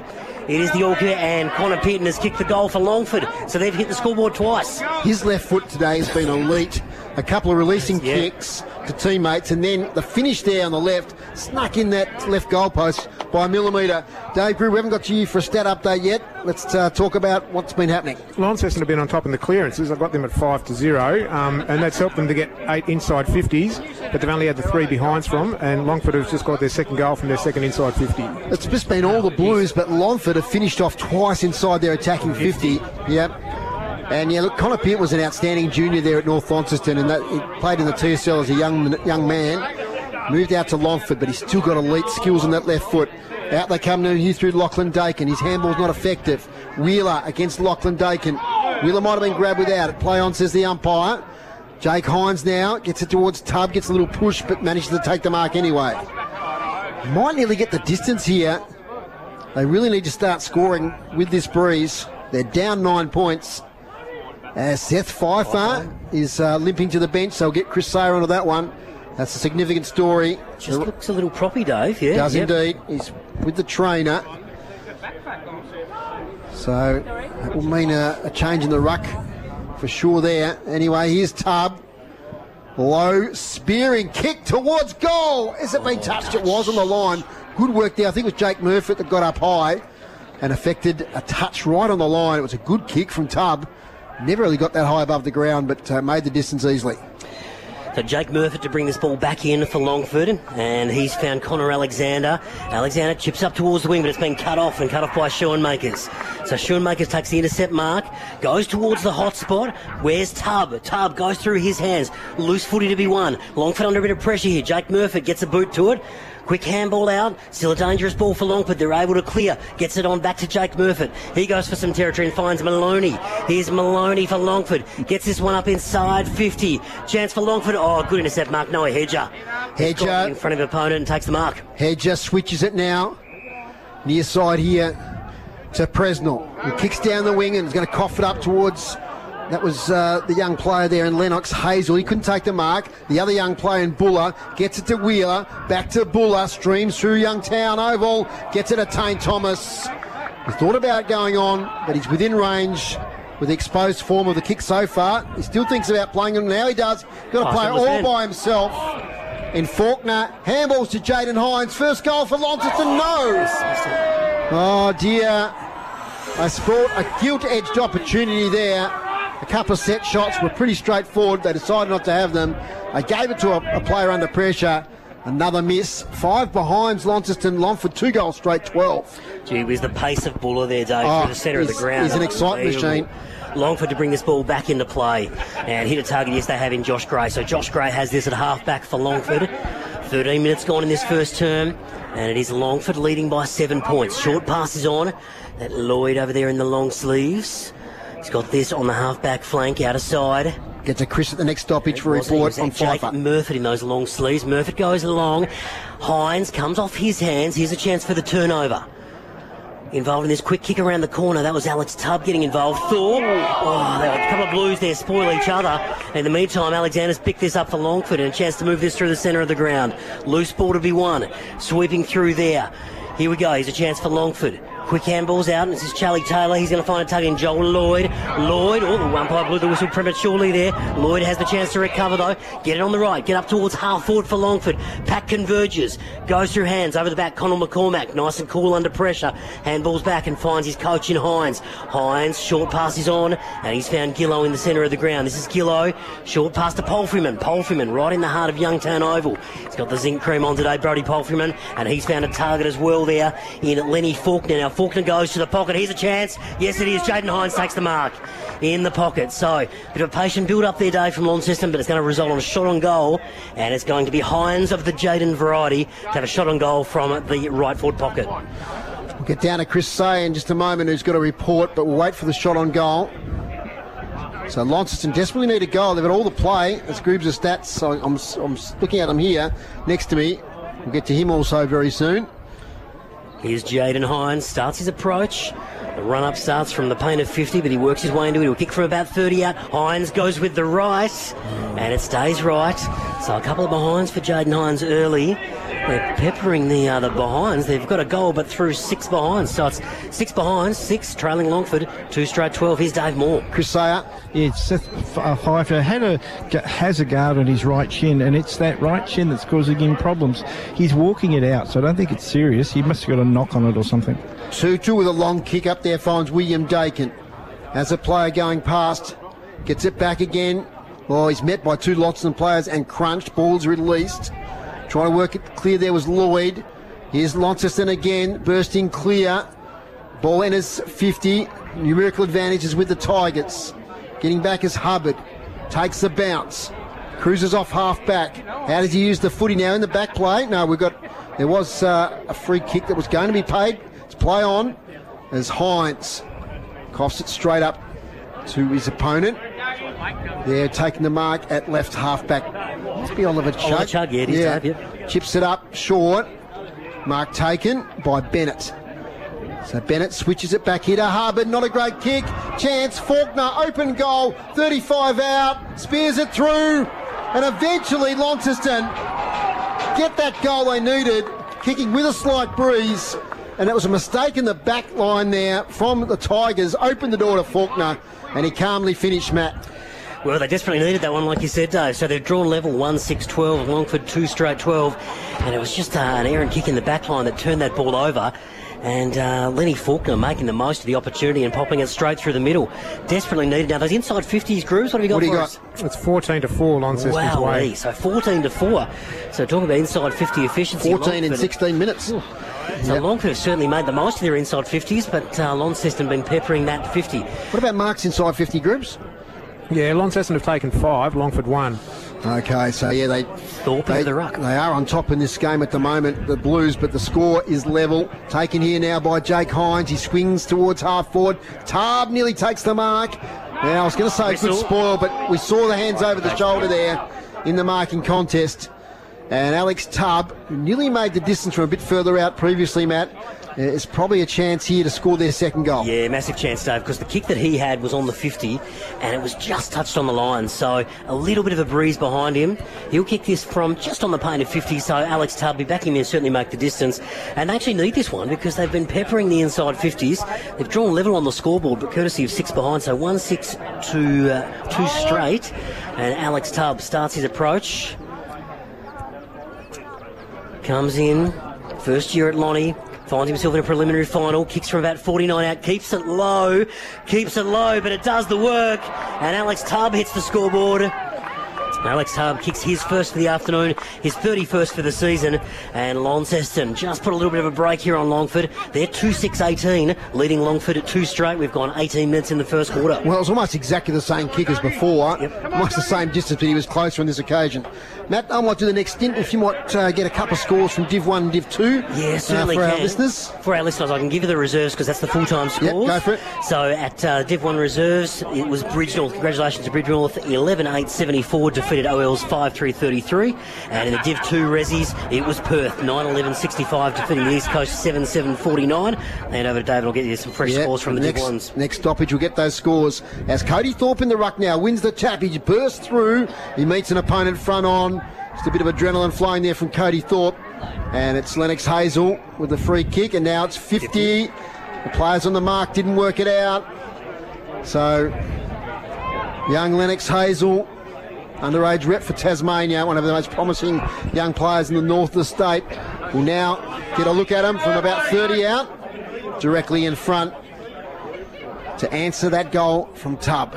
It is the all clear, and Connor Pearton has kicked the goal for Longford, so they've hit the scoreboard twice. His left foot today has been elite. A couple of releasing Yeah. kicks to teammates, and then the finish there on the left, snuck in that left goalpost by a millimetre. Dave Brew, we haven't got to you for a stat update yet. Let's uh, talk about what's been happening. Launceston have been on top in the clearances. I've got them at five to zero, um, and that's helped them to get eight inside fifties, but they've only had the three behinds from, and Longford have just got their second goal from their second inside fifty. It's just been all the Blues, but Longford have finished off twice inside their attacking fifty. Yep. And yeah, look, Connor Peart was an outstanding junior there at North Launceston, and that, he played in the T S L as a young young man. Moved out to Longford, but he's still got elite skills on that left foot. Out they come now here through Lachlan Dakin. His handball's not effective. Wheeler against Lachlan Dakin. Wheeler might have been grabbed without it. Play on, says the umpire. Jake Hines now gets it towards Tubb, gets a little push, but manages to take the mark anyway. Might nearly get the distance here. They really need to start scoring with this breeze. They're down nine points. As Seth Pfeiffer is uh, limping to the bench, so we'll get Chris Sayer onto that one. That's a significant story. Just looks a little proppy, Dave. Yeah, does yep. indeed. He's with the trainer. So that will mean a, a change in the ruck for sure there. Anyway, here's Tubb. Low spearing kick towards goal. Has it been touched? It was on the line. Good work there. I think it was Jake Murfitt that got up high and affected a touch right on the line. It was a good kick from Tubb. Never really got that high above the ground, but uh, made the distance easily. So Jake Murfitt to bring this ball back in for Longford, and he's found Connor Alexander. Alexander chips up towards the wing, but it's been cut off and cut off by Schoenmakers. So Schoenmakers takes the intercept mark, goes towards the hot spot. Where's Tubb? Tubb goes through his hands. Loose footy to be won. Longford under a bit of pressure here. Jake Murfitt gets a boot to it. Quick handball out. Still a dangerous ball for Longford. They're able to clear. Gets it on back to Jake Murfitt. He goes for some territory and finds Maloney. Here's Maloney for Longford. Gets this one up inside fifty. Chance for Longford. Oh, good intercept mark. Noah Hedger. Hedger in front of opponent and takes the mark. Hedger switches it now. Near side here to Presnell. He kicks down the wing and is going to cough it up towards... That was uh, the young player there in Lennox, Hazel. He couldn't take the mark. The other young player in Buller gets it to Wheeler. Back to Buller. Streams through Youngtown Oval. Gets it to Tane Thomas. He thought about going on, but he's within range with the exposed form of the kick so far. He still thinks about playing him. Now he does. Got to Oh, play that was all then. by himself. And Faulkner handballs to Jaden Hines. First goal for Launceston. No. Oh, dear. I sport a gilt-edged opportunity there. A couple of set shots were pretty straightforward. They decided not to have them. They gave it to a, a player under pressure. Another miss. Five behinds Launceston. Longford two goals straight, twelve. Gee whiz, the pace of Buller there, Dave, Oh, through the centre of the he's- ground. he's an excitement Unbelievable. Longford to bring this ball back into play and hit a target. Yes, they have in Josh Gray. So Josh Gray has this at half-back for Longford. thirteen minutes gone in this first term, and it is Longford leading by seven points. Short pass is on. That Lloyd over there in the long sleeves. He's got this on the half-back flank, out of side. Gets a Chris at the next stoppage for It was- it report was on Jake Pfeiffer. Murfitt in those long sleeves. Murfitt goes along. Hines comes off his hands. Here's a chance for the turnover. Involved in this quick kick around the corner. That was Alex Tubb getting involved. Thorpe. Oh, there were a couple of Blues there spoil each other. In the meantime, Alexander's picked this up for Longford and a chance to move this through the centre of the ground. Loose ball to be won. Sweeping through there. Here we go. Here's a chance for Longford. Quick handballs out, and this is Charlie Taylor. He's going to find a tug in Joel Lloyd. Lloyd, oh, the umpire blew the whistle prematurely there. Lloyd has the chance to recover, though. Get it on the right. Get up towards half forward for Longford. Pack converges. Goes through hands over the back. Connell McCormack, nice and cool under pressure. Handballs back and finds his coach in Hines. Hines, short pass is on, and he's found Gillow in the centre of the ground. This is Gillow. Short pass to Palfreyman. Palfreyman right in the heart of Youngtown Oval. He's got the zinc cream on today, Brody Palfreyman, and he's found a target as well there in Lenny Faulkner. Now, Faulkner goes to the pocket. Here's a chance. Yes, it is. Jaden Hines takes the mark in the pocket. So, bit of a patient build up there, Dave, from Launceston, but it's going to result on a shot on goal, and it's going to be Hines of the Jaden variety to have a shot on goal from the right forward pocket. We'll get down to Chris Say in just a moment, who's got a report, but we'll wait for the shot on goal. So Launceston desperately need a goal. They've got all the play. That's Groobs' stats. So I'm, I'm looking at them here next to me. We'll get to him also very soon. Here's Jaden Hines, starts his approach. The run-up starts from the paint of fifty, but he works his way into it. He'll kick from about thirty out. Hines goes with the right, and it stays right. So a couple of behinds for Jaden Hines early. They're peppering the uh, the behinds. They've got a goal, but through six behinds. So it's six behinds, six trailing Longford, two straight twelve. Here's Dave Moore. Chris Sayer. Yeah, Seth uh, Pfeiffer had a, has a guard on his right shin, and it's that right shin that's causing him problems. He's walking it out, so I don't think it's serious. He must have got a knock on it or something. two two with a long kick up there finds William Dakin. As a player going past, gets it back again. Oh, he's met by two Launceston players and crunched. Ball's released. Trying to work it clear there was Lloyd. Here's Launceston again, bursting clear. Ball enters fifty. Numerical advantages with the Tigers. Getting back is Hubbard. Takes the bounce. Cruises off half back. How does he use the footy now in the back play? No, we've got... There was uh, a free kick that was going to be paid. It's play on as Hines coughs it straight up to his opponent. They're taking the mark at left half back. Must be Oliver Chug. Oliver Chug, yeah, it is yeah. Dave, yeah. Chips it up short. Mark taken by Bennett. So Bennett switches it back here to Hubbard. Not a great kick. Chance. Faulkner. Open goal. thirty-five out. Spears it through. And eventually Launceston get that goal they needed. Kicking with a slight breeze. And it was a mistake in the back line there from the Tigers. Opened the door to Faulkner. And he calmly finished, Matt. Well, they desperately needed that one, like you said, Dave. So they've drawn level one six twelve. Longford two straight twelve. And it was just uh, an errant kick in the back line that turned that ball over. And uh, Lenny Faulkner making the most of the opportunity and popping it straight through the middle. Desperately needed. Now, those inside fifties, Grooves, what have you got what do for you us? got? It's fourteen to four, Launceston's wow, way. So fourteen to four. So talking about inside fifty efficiency. fourteen in Longford, sixteen minutes. Ooh. So yep. Longford have certainly made the most of their inside fifties, but uh, Launceston been peppering that fifty. What about Mark's inside fifty groups? Yeah, Launceston have taken five, Longford one. Okay, so yeah, they Thorpe they, the ruck. they are on top in this game at the moment, the Blues, but the score is level. Taken here now by Jake Hines. He swings towards half forward. Tarb nearly takes the mark. Now I was going to say good spoil, but we saw the hands over the shoulder there in the marking contest. And Alex Tubb, who nearly made the distance from a bit further out previously, Matt, is probably a chance here to score their second goal. Yeah, massive chance, Dave, because the kick that he had was on the fifty and it was just touched on the line, so a little bit of a breeze behind him. He'll kick this from just on the painted fifty, so Alex Tubb be back in there, certainly make the distance. And they actually need this one because they've been peppering the inside fifties. They've drawn level on the scoreboard, but courtesy of six behind, so one six to uh, two straight. And Alex Tubb starts his approach. Comes in, first year at Lonnie. Finds himself in a preliminary final, kicks from about forty-nine out, keeps it low, keeps it low, but it does the work. And Alex Tubb hits the scoreboard. Alex Tubb kicks his first for the afternoon, his thirty-first for the season, and Launceston just put a little bit of a break here on Longford. They're two six eighteen, leading Longford at two straight. We've gone eighteen minutes in the first quarter. Well, it was almost exactly the same kick as before, yep. Almost the same distance, but he was closer on this occasion. Matt, I might do the next stint if you might uh, get a couple of scores from Div one and Div two. Yeah, certainly uh, for can. our listeners. For our listeners, I can give you the reserves because that's the full-time scores. Yep, go for it. So at uh, Div one reserves, it was Bridgenorth. Congratulations to Bridgenorth. eleven eight seventy-four defeated O L's five three thirty-three. And in the Div two resis, it was Perth nine eleven sixty-five defeating the East Coast seven seven forty-nine. And over to David, I'll get you some fresh yep, scores from the next, Div ones. Next stoppage, we'll get those scores. As Cody Thorpe in the ruck now wins the tap. He bursts through. He meets an opponent front on. Just a bit of adrenaline flowing there from Cody Thorpe. And it's Lennox Hazel with the free kick. And now it's fifty. The players on the mark didn't work it out. So, young Lennox Hazel, underage rep for Tasmania, one of the most promising young players in the north of the state, will now get a look at him from about thirty out, directly in front to answer that goal from Tubb.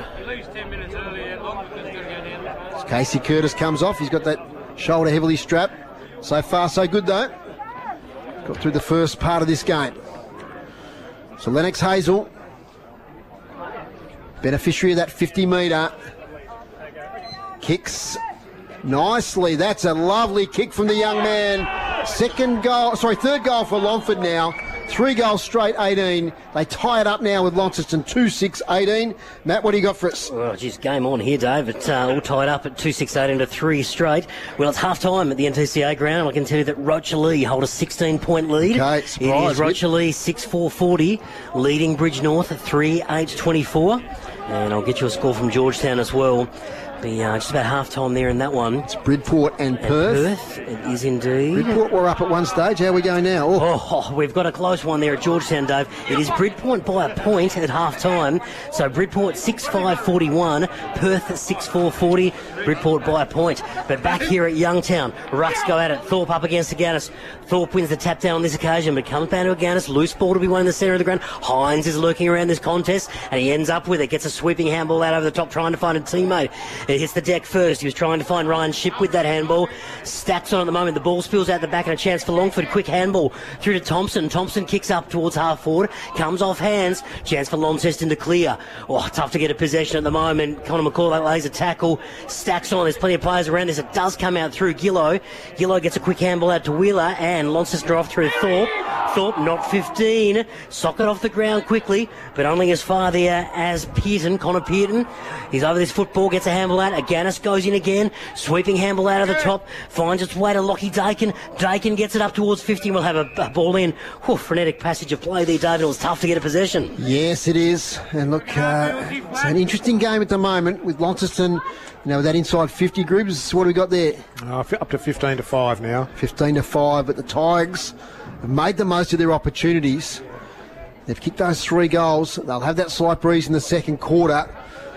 As Casey Curtis comes off, he's got that shoulder heavily strapped. So far, so good though. Got through the first part of this game. So Lennox Hazel, beneficiary of that fifty metre, kicks nicely. That's a lovely kick from the young man. Second goal, sorry, third goal for Longford now. Three goals straight, eighteen. They tie it up now with Launceston two six eighteen. Matt, what do you got for us? Oh, geez, game on here, Dave. It's uh, all tied up at two six eighteen to three straight. Well, it's half-time at the N T C A ground. I can tell you that Rocher-Lee hold a sixteen-point lead. Okay, surprise. It is Rocher-Lee six four forty, leading Bridgenorth at three eight twenty-four. And I'll get you a score from Georgetown as well. Be uh, just about half time there in that one. It's Bridport and, And Perth. Perth, it is indeed. Bridport were up at one stage. How are we going now? Oh. Oh, oh, we've got a close one there at Georgetown, Dave. It is Bridport by a point at half time. So Bridport six five forty-one, Perth six four forty, Bridport by a point. But back here at Youngtown, Rucks go at it. Thorpe up against Aganis. Thorpe wins the tap down on this occasion, but comes down to Aganis. Loose ball to be won in the centre of the ground. Hines is lurking around this contest, and he ends up with it. Gets a sweeping handball out over the top, trying to find a teammate. It hits the deck first. He was trying to find Ryan Shipp with that handball. Stacks on at the moment. The ball spills out the back, and a chance for Longford. Quick handball through to Thompson. Thompson kicks up towards half forward. Comes off hands. Chance for Launceston to clear. Oh, tough to get a possession at the moment. Connor McCall lays a tackle. Stacks on. There's plenty of players around this. It does come out through Gillow. Gillow gets a quick handball out to Wheeler, and Launceston off through Thorpe. Thorpe not fifteen. Socket off the ground quickly, but only as far there as Pearton. Connor Pearton. He's over this football, gets a handball out. Aganis goes in again. Sweeping handball out of the top. Finds its way to Lockie Dakin. Dakin gets it up towards fifty. We'll have a, a ball in. Whew, frenetic passage of play there, David. It was tough to get a possession. Yes, it is. And look, uh, it's an interesting game at the moment with Launceston, you know, with that inside fifty groups. What have we got there? Uh, up to fifteen to five now. fifteen to five, but the Tigers have made the most of their opportunities. They've kicked those three goals. They'll have that slight breeze in the second quarter.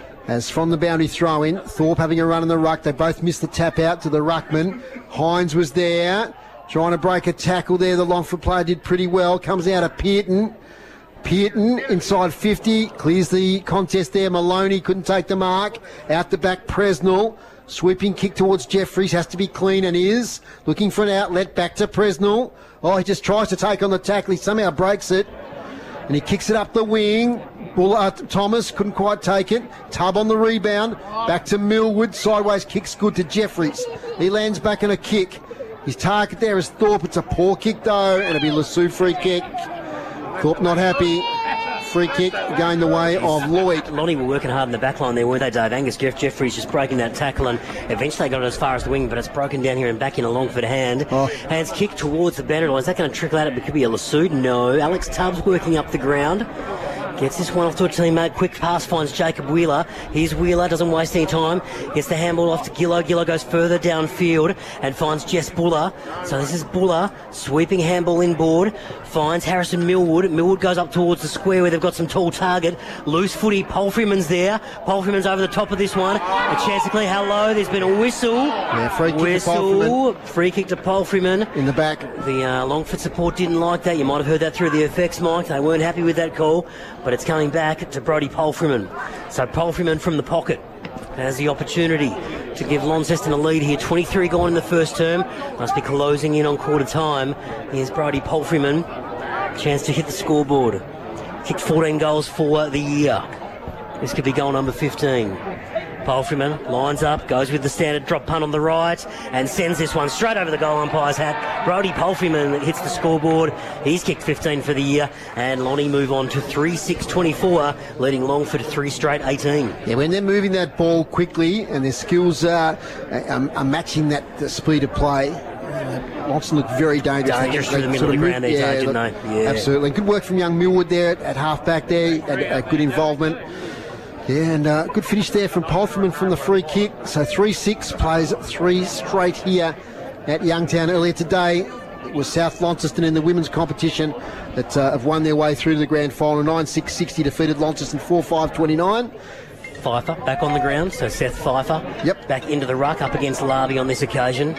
As from the boundary throw in, Thorpe having a run in the ruck. They both missed the tap out to the ruckman. Hines was there, trying to break a tackle there. The Longford player did pretty well. Comes out of Pearton. Pearton inside fifty, clears the contest there. Maloney couldn't take the mark. Out the back, Presnell. Sweeping kick towards Jeffries, has to be clean and is. Looking for an outlet, back to Presnell. Oh, he just tries to take on the tackle. He somehow breaks it. And he kicks it up the wing. Bull, uh, Thomas couldn't quite take it. Tubb on the rebound. Back to Millwood. Sideways kick's good to Jeffries. He lands back in a kick. His target there is Thorpe. It's a poor kick though, and it'll be Lasue free kick. Thorpe not happy. Free kick going the way of Lloyd. Lonnie were working hard in the back line there, weren't they, Dave? Angus Jeff Jeffries just breaking that tackle, and eventually they got it as far as the wing, but it's broken down here and back in a Longford hand. Oh. Hands kick towards the boundary line. Is that going to trickle out? It could be a Lasue. No. Alex Tubbs working up the ground. Gets this one off to a teammate. Quick pass finds Jacob Wheeler. Here's Wheeler, doesn't waste any time. Gets the handball off to Gillow. Gillow goes further downfield and finds Jess Buller. So this is Buller. Sweeping handball inboard. Finds Harrison Millwood. Millwood goes up towards the square where they've got some tall target. Loose footy. Palfreyman's there. Palfreyman's over the top of this one. A chance to clear. Hello. There's been a whistle. Yeah, free kick whistle. to Palfreyman. Free kick to Palfreyman. In the back. The uh, Longford support didn't like that. You might have heard that through the effects, Mike. They weren't happy with that call. But it's coming back to Brodie Palfreyman. So Palfreyman from the pocket has the opportunity to give Launceston a lead here. twenty-three gone in the first term. Must be closing in on quarter time. Here's Brodie Palfreyman. Chance to hit the scoreboard. Kicked fourteen goals for the year. This could be goal number fifteen. Palfreyman lines up, goes with the standard drop punt on the right, and sends this one straight over the goal umpire's hat. Brodie Palfreyman hits the scoreboard. He's kicked fifteen for the year, and Lonnie move on to three six twenty-four, leading Longford three straight eighteen. Yeah, when they're moving that ball quickly and their skills are, are, are matching that the speed of play, uh, Launceston look very dangerous. Dangerous through the middle of the ground there, yeah, didn't look, they? Yeah. Absolutely. Good work from young Millwood there at, at half back there, and uh, good involvement. Yeah, and uh, good finish there from Palfreyman from the free kick. So three six plays three straight here at Youngtown. Earlier today, it was South Launceston in the women's competition that uh, have won their way through to the grand final. nine six sixty defeated Launceston four five twenty-nine. Pfeiffer back on the ground, so Seth Pfeiffer yep. back into the ruck up against Larby on this occasion.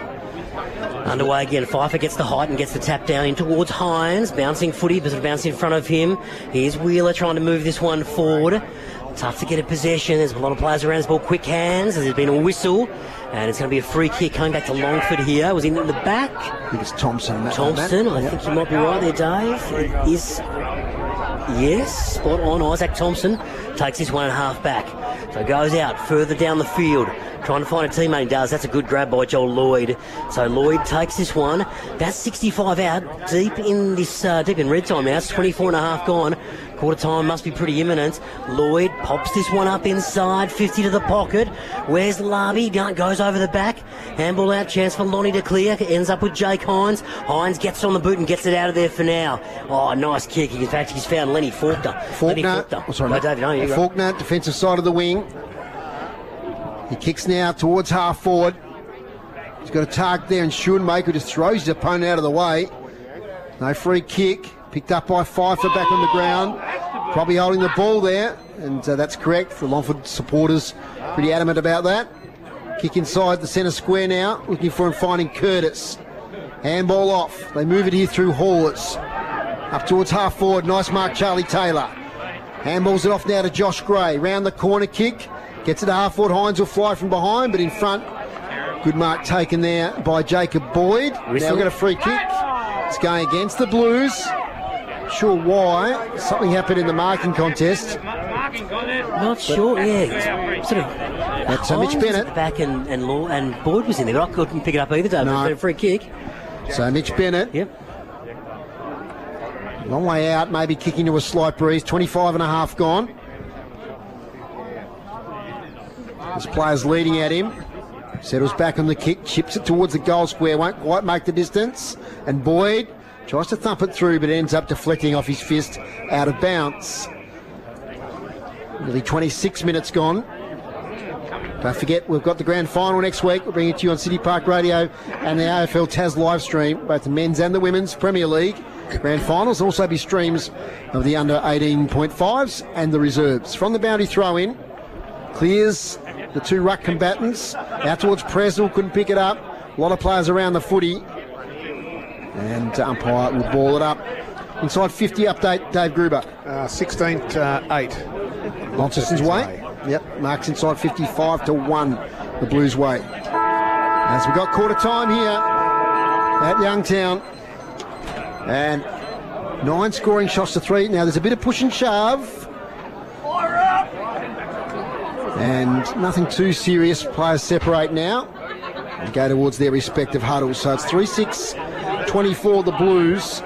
Underway again. Pfeiffer gets the height and gets the tap down in towards Hines. Bouncing footy, but bouncing in front of him. Here's Wheeler trying to move this one forward. Tough to get a possession. There's a lot of players around this ball. Quick hands. There's been a whistle. And it's going to be a free kick coming back to Longford here. Was he in the back? I think it's Thompson. That Thompson. That. I Yep. think you might be right there, Dave. It is... Yes, spot on. Isaac Thompson takes this one and a half back. So goes out further down the field. Trying to find a teammate. He does. That's a good grab by Joel Lloyd. So Lloyd takes this one. That's sixty-five out. Deep in this, uh, deep in red time now. It's twenty-four and a half gone. Quarter time must be pretty imminent. Lloyd pops this one up inside. fifty to the pocket. Where's Larby? Goes over the back. Handball out. Chance for Lonnie to clear. Ends up with Jake Hines. Hines gets it on the boot and gets it out of there for now. Oh, nice kick. In fact, he's found Lenny Faulkner. Faulkner. Lenny Faulkner. Oh, sorry, no, David, no, you Faulkner, defensive side of the wing. He kicks now towards half forward. He's got a target there, and Schoenmaker just throws his opponent out of the way. No free kick. Picked up by Pfeiffer back on the ground. Probably holding the ball there, and uh, that's correct. The Longford supporters pretty adamant about that. Kick inside the centre square now, looking for and finding Curtis. Handball off. They move it here through Hallers. Up towards half forward. Nice mark, Charlie Taylor. Handballs it off now to Josh Gray. Round the corner kick. Gets it to half forward. Hines will fly from behind, but in front. Good mark taken there by Jacob Boyd. Whistle. Now we've got a free kick. It's going against the Blues. Sure why. Something happened in the marking contest. Not sure, yeah. Sort of. That's uh, Mitch Bennett. At the back and, and, Law, and Boyd was in there, but I couldn't pick it up either, David. No. A free kick. So Mitch Bennett. Yep. Long way out, maybe kicking to a slight breeze. twenty-five and a half gone. This player's leading at him. Settles back on the kick, chips it towards the goal square, won't quite make the distance. And Boyd tries to thump it through, but ends up deflecting off his fist out of bounds. Nearly twenty-six minutes gone. Don't forget, we've got the grand final next week. We'll bring it to you on City Park Radio and the A F L Taz live stream, both the men's and the women's Premier League grand finals. Also be streams of the under eighteen point fives and the reserves. From the boundary throw-in, clears the two ruck combatants. Out towards Presnell, couldn't pick it up. A lot of players around the footy. And umpire will ball it up. Inside fifty update, Dave Gruber. Uh, sixteen to eight. Launceston's way. Yep, marks inside fifty-five to one, the Blues way. As we got quarter time here at Youngtown. And nine scoring shots to three. Now there's a bit of push and shove. And nothing too serious. Players separate now and go towards their respective huddles. So it's three six twenty-four the Blues.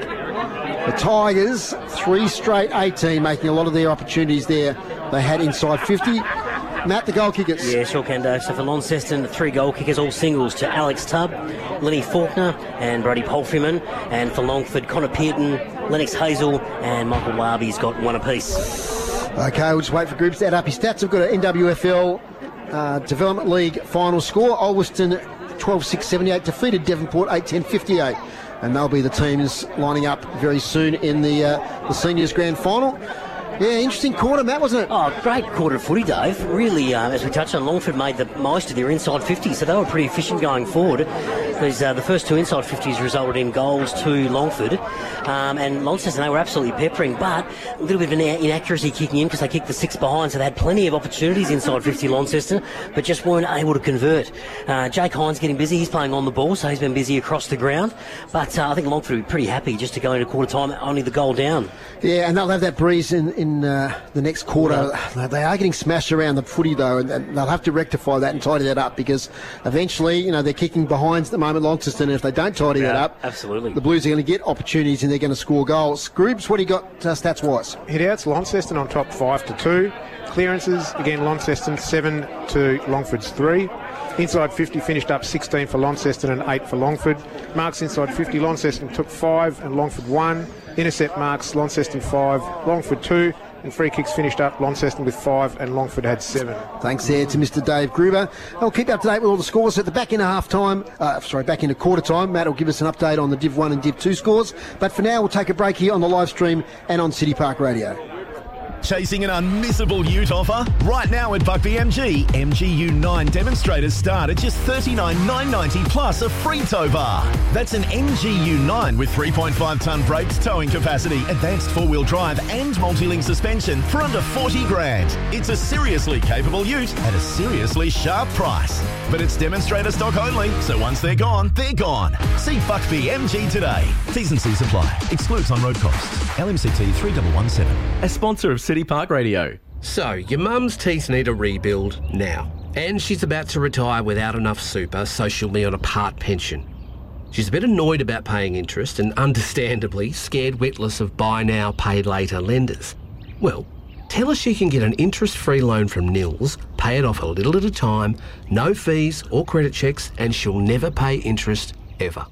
The Tigers, three straight eighteen, making a lot of their opportunities there. They had inside fifty. Matt, the goal kickers. Yeah, sure can, Dave. So for Launceston, three goal kickers, all singles to Alex Tubb, Lenny Faulkner and Brody Palfreyman. And for Longford, Connor Pearton, Lennox Hazel and Michael Warby's got one apiece. Okay, we'll just wait for groups to add up his stats. We've got an N W F L uh, Development League final score. Ulverston twelve six seventy-eight defeated Devonport eight ten fifty-eight. And they'll be the teams lining up very soon in the uh, the seniors grand final. Yeah, interesting quarter, Matt, wasn't it? Oh, great quarter of footy, Dave. Really, uh, as we touched on, Longford made the most of their inside fifty, so they were pretty efficient going forward. These, uh, the first two inside fifties resulted in goals to Longford, um, and Launceston, they were absolutely peppering, but a little bit of an inaccuracy kicking in because they kicked the six behind, so they had plenty of opportunities inside fifty, Launceston, but just weren't able to convert. Uh, Jake Hines getting busy, he's playing on the ball, so he's been busy across the ground, but uh, I think Longford will be pretty happy just to go into quarter time, only the goal down. Yeah, and they'll have that breeze in, in uh, the next quarter. Yeah. They are getting smashed around the footy, though, and they'll have to rectify that and tidy that up because eventually, you know, they're kicking behinds at the moment, Launceston, and if they don't tidy yeah, that up, absolutely, the Blues are going to get opportunities and they're going to score goals. Groups, what do you got uh, stats-wise? Hit-outs, Launceston on top five to two. Clearances, again, Launceston seven to Longford's three. Inside fifty finished up sixteen for Launceston and eight for Longford. Marks inside fifty, Launceston took five and Longford one. Intercept marks, Launceston five, Longford two. And free kicks finished up, Launceston with five and Longford had seven. Thanks there to Mister Dave Gruber. I'll keep up to date with all the scores at the back end of half time. Uh, sorry, back into quarter time. Matt will give us an update on the Div one and Div two scores. But for now, we'll take a break here on the live stream and on City Park Radio. Chasing an unmissable ute offer? Right now at Buckby M G, M G U nine demonstrators start at just thirty-nine thousand nine hundred ninety plus a free tow bar. That's an M G U nine with three point five tonne brakes, towing capacity, advanced four-wheel drive and multi-link suspension for under forty grand. It's a seriously capable ute at a seriously sharp price. But it's demonstrator stock only, so once they're gone, they're gone. See Buckby M G today. T's and C's apply. Excludes on-road costs. L M C T three one one seven. A sponsor of City Park Radio. So, your mum's teeth need a rebuild now. And she's about to retire without enough super, so she'll be on a part pension. She's a bit annoyed about paying interest and understandably scared witless of buy now, pay later lenders. Well, tell her she can get an interest-free loan from Nils, pay it off a little at a time, no fees or credit checks, and she'll never pay interest ever.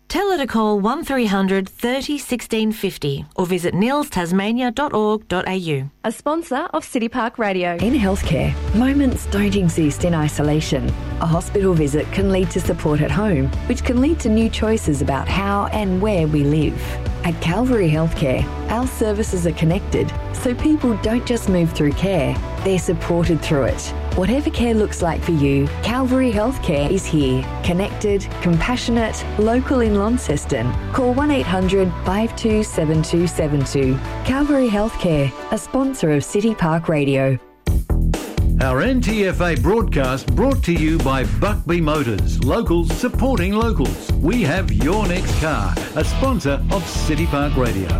Tell her to call one three hundred thirty sixteen fifty or visit nils tasmania dot org dot a u. A sponsor of City Park Radio. In healthcare, moments don't exist in isolation. A hospital visit can lead to support at home, which can lead to new choices about how and where we live. At Calvary Healthcare, our services are connected, so people don't just move through care, they're supported through it. Whatever care looks like for you, Calvary Healthcare is here. Connected, compassionate, local in Launceston. Call one eight hundred five two seven two seven two. Calvary Healthcare, a sponsor of City Park Radio. Our N T F A broadcast brought to you by Buckby Motors. Locals supporting locals. We have your next car. A sponsor of City Park Radio.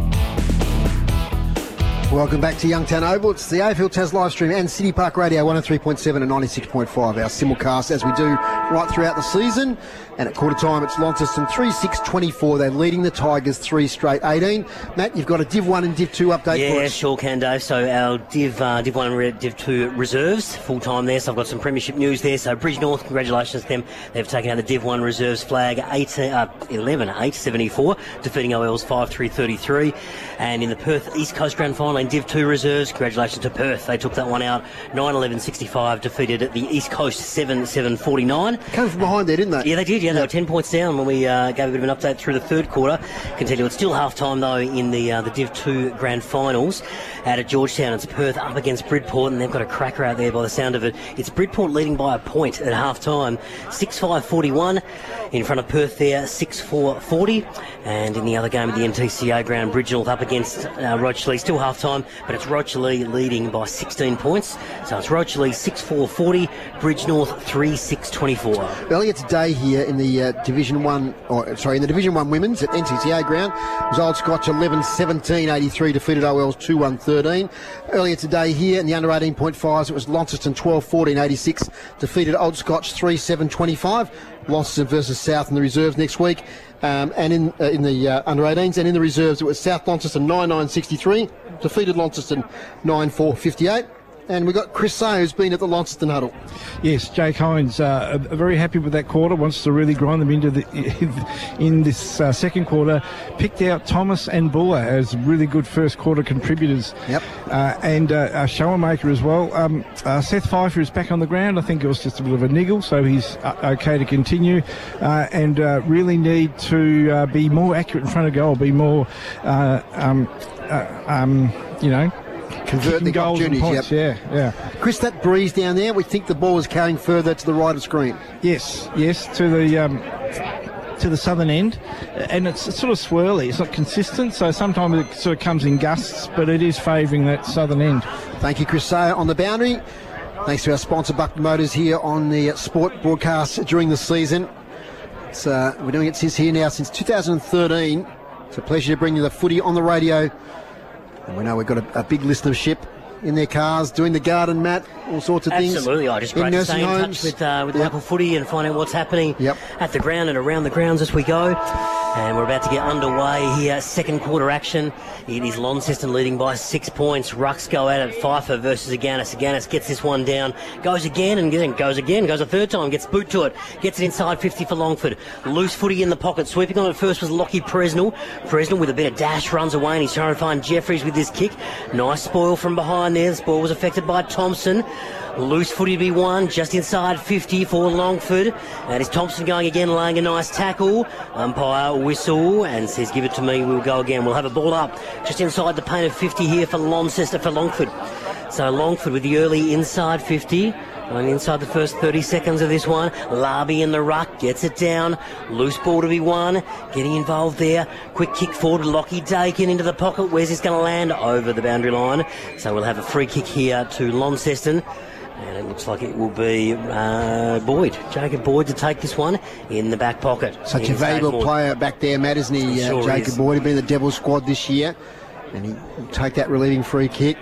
Welcome back to Youngtown Oval. It's the A F L Taz live stream and City Park Radio one oh three point seven and ninety-six point five. Our simulcast as we do right throughout the season. And at quarter time, it's Launceston three six twenty-four. They're leading the Tigers three straight eighteen. Matt, you've got a Div one and Div two update yeah, for us. Yeah, sure can, Dave. So our Div uh, Div one and Div two reserves full time there. So I've got some premiership news there. So Bridge North, congratulations to them. They've taken out the Div one reserves flag eighteen, uh, eleven eight seventy-four, defeating O L's five three thirty-three. And in the Perth East Coast Grand Final in Div two reserves, congratulations to Perth. They took that one out nine eleven sixty-five, defeated the East Coast seven seven forty-nine. Came from behind there, didn't they? Yeah, they did. Yeah, they were ten points down when we uh, gave a bit of an update through the third quarter. Can tell you it's still half time though in the uh, the Div two Grand Finals out at Georgetown. It's Perth up against Bridport, and they've got a cracker out there by the sound of it. It's Bridport leading by a point at half time, six five forty-one in front of Perth there, six four forty. And in the other game at the M T C A ground, Bridge North up against uh, Rochely, still half time, but it's Rochely leading by sixteen points. So it's Rochely six four forty, Bridge North three six twenty-four. Earlier today here in the uh, Division One, or sorry, in the Division One Women's at N T C A ground, it was Old Scotch eleven seventeen eighty-three, defeated O L's two one thirteen. Earlier today here in the under eighteen point fives, it was Launceston twelve fourteen eighty-six, defeated Old Scotch three seven twenty-five. Launceston versus South in the reserves next week. Um, and in uh, in the uh, under eighteens and in the reserves, it was South Launceston nine nine sixty-three, defeated Launceston nine four fifty-eight. And we've got Chris Say, who's been at the Launceston huddle. Yes, Jake Hines, uh, very happy with that quarter, wants to really grind them into the in this uh, second quarter. Picked out Thomas and Buller as really good first quarter contributors. Yep. Uh, and uh, a Showermaker as well. Um, uh, Seth Pfeiffer is back on the ground. I think it was just a bit of a niggle, so he's uh, okay to continue. Uh, and uh, really need to uh, be more accurate in front of goal, be more, uh, um, uh, um, you know, convert the goals and opportunities. points. Yep. Yeah, yeah. Chris, that breeze down there, we think the ball is carrying further to the right of screen. Yes, yes, to the um, to the southern end, and it's, it's sort of swirly. It's not consistent, so sometimes it sort of comes in gusts, but it is favouring that southern end. Thank you, Chris Sayer on the boundary. Thanks to our sponsor, Buckby Motors, here on the sport broadcast during the season. It's, uh, we're doing it since here now since two thousand thirteen. It's a pleasure to bring you the footy on the radio. And we know we've got a, a big listenership in their cars, doing the garden, Matt, all sorts of things. Absolutely, I just in great to nursing stay in homes. touch with, uh, with Yep. local footy and find out what's happening Yep. at the ground and around the grounds as we go. And we're about to get underway here. Second quarter action. It is Launceston leading by six points. Rucks go at it. Pfeiffer versus Aganis. Aganis gets this one down. Goes again and then goes again. Goes a third time. Gets boot to it. Gets it inside fifty for Longford. Loose footy in the pocket. Sweeping on it first was Lockie Presnell. Presnell with a bit of dash runs away and he's trying to find Jeffries with this kick. Nice spoil from behind there. The spoil was affected by Thompson. Loose footy to be won just inside fifty for Longford. And it's Thompson going again, laying a nice tackle. Umpire whistle and says, give it to me, we'll go again. We'll have a ball up just inside the paint of fifty here for Launceston, for Longford. So Longford with the early inside fifty. And inside the first thirty seconds of this one, Larby in the ruck, gets it down. Loose ball to be won. Getting involved there. Quick kick forward, Lockie Dakin into the pocket. Where's this going to land? Over the boundary line. So we'll have a free kick here to Launceston. And it looks like it will be uh, Boyd, Jacob Boyd, to take this one in the back pocket. Such a valuable player back there, Matt, isn't he? Sure uh, Jacob is. Boyd, he's been in the Devils squad this year, and he will take that relieving free kick.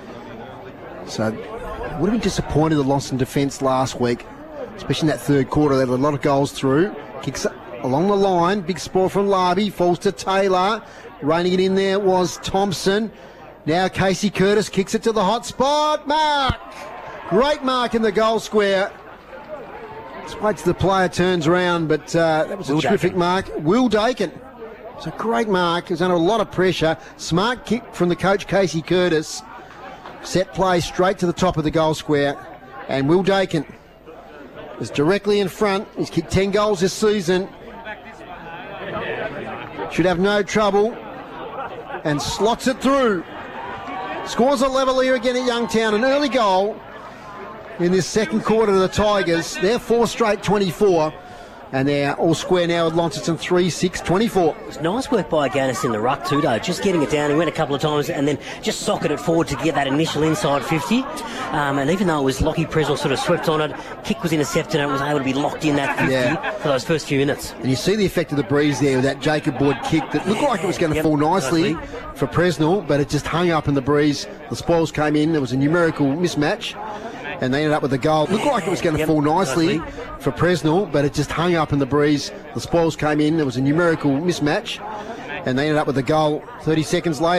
So, would have been disappointed the Launceston defence last week, especially in that third quarter. They had a lot of goals through. Kicks along the line, big spoil from Larby, falls to Taylor. Reining it in there was Thompson. Now Casey Curtis kicks it to the hot spot. Mark! Great mark in the goal square. Let's wait till the player turns around, but uh, that was a Will terrific Dakin. mark. Will Dakin. It's a great mark. He was under a lot of pressure. Smart kick from the coach, Casey Curtis. Set play straight to the top of the goal square. And Will Dakin is directly in front. He's kicked ten goals this season. Should have no trouble. And slots it through. Scores a level here again at Youngtown. An early goal in this second quarter to the Tigers. They're four straight twenty-four. And they're all square now with Launceston three six twenty-four. It's nice work by Gaddis in the ruck too, though. Just getting it down. He went a couple of times and then just socketed it forward to get that initial inside fifty. Um, and even though it was Lockie Presnell sort of swept on it, kick was intercepted and it was able to be locked in that fifty Yeah. for those first few minutes. And you see the effect of the breeze there with that Jacob Boyd kick that looked like it was going to Yep, fall nicely nicely. for Presnell, but it just hung up in the breeze. The spoils came in. There was a numerical mismatch. And they ended up with a goal. Looked like it was going to Yep, fall nicely, nicely. for Presnell, but it just hung up in the breeze. The spoils came in. There was a numerical mismatch. And they ended up with a goal thirty seconds later.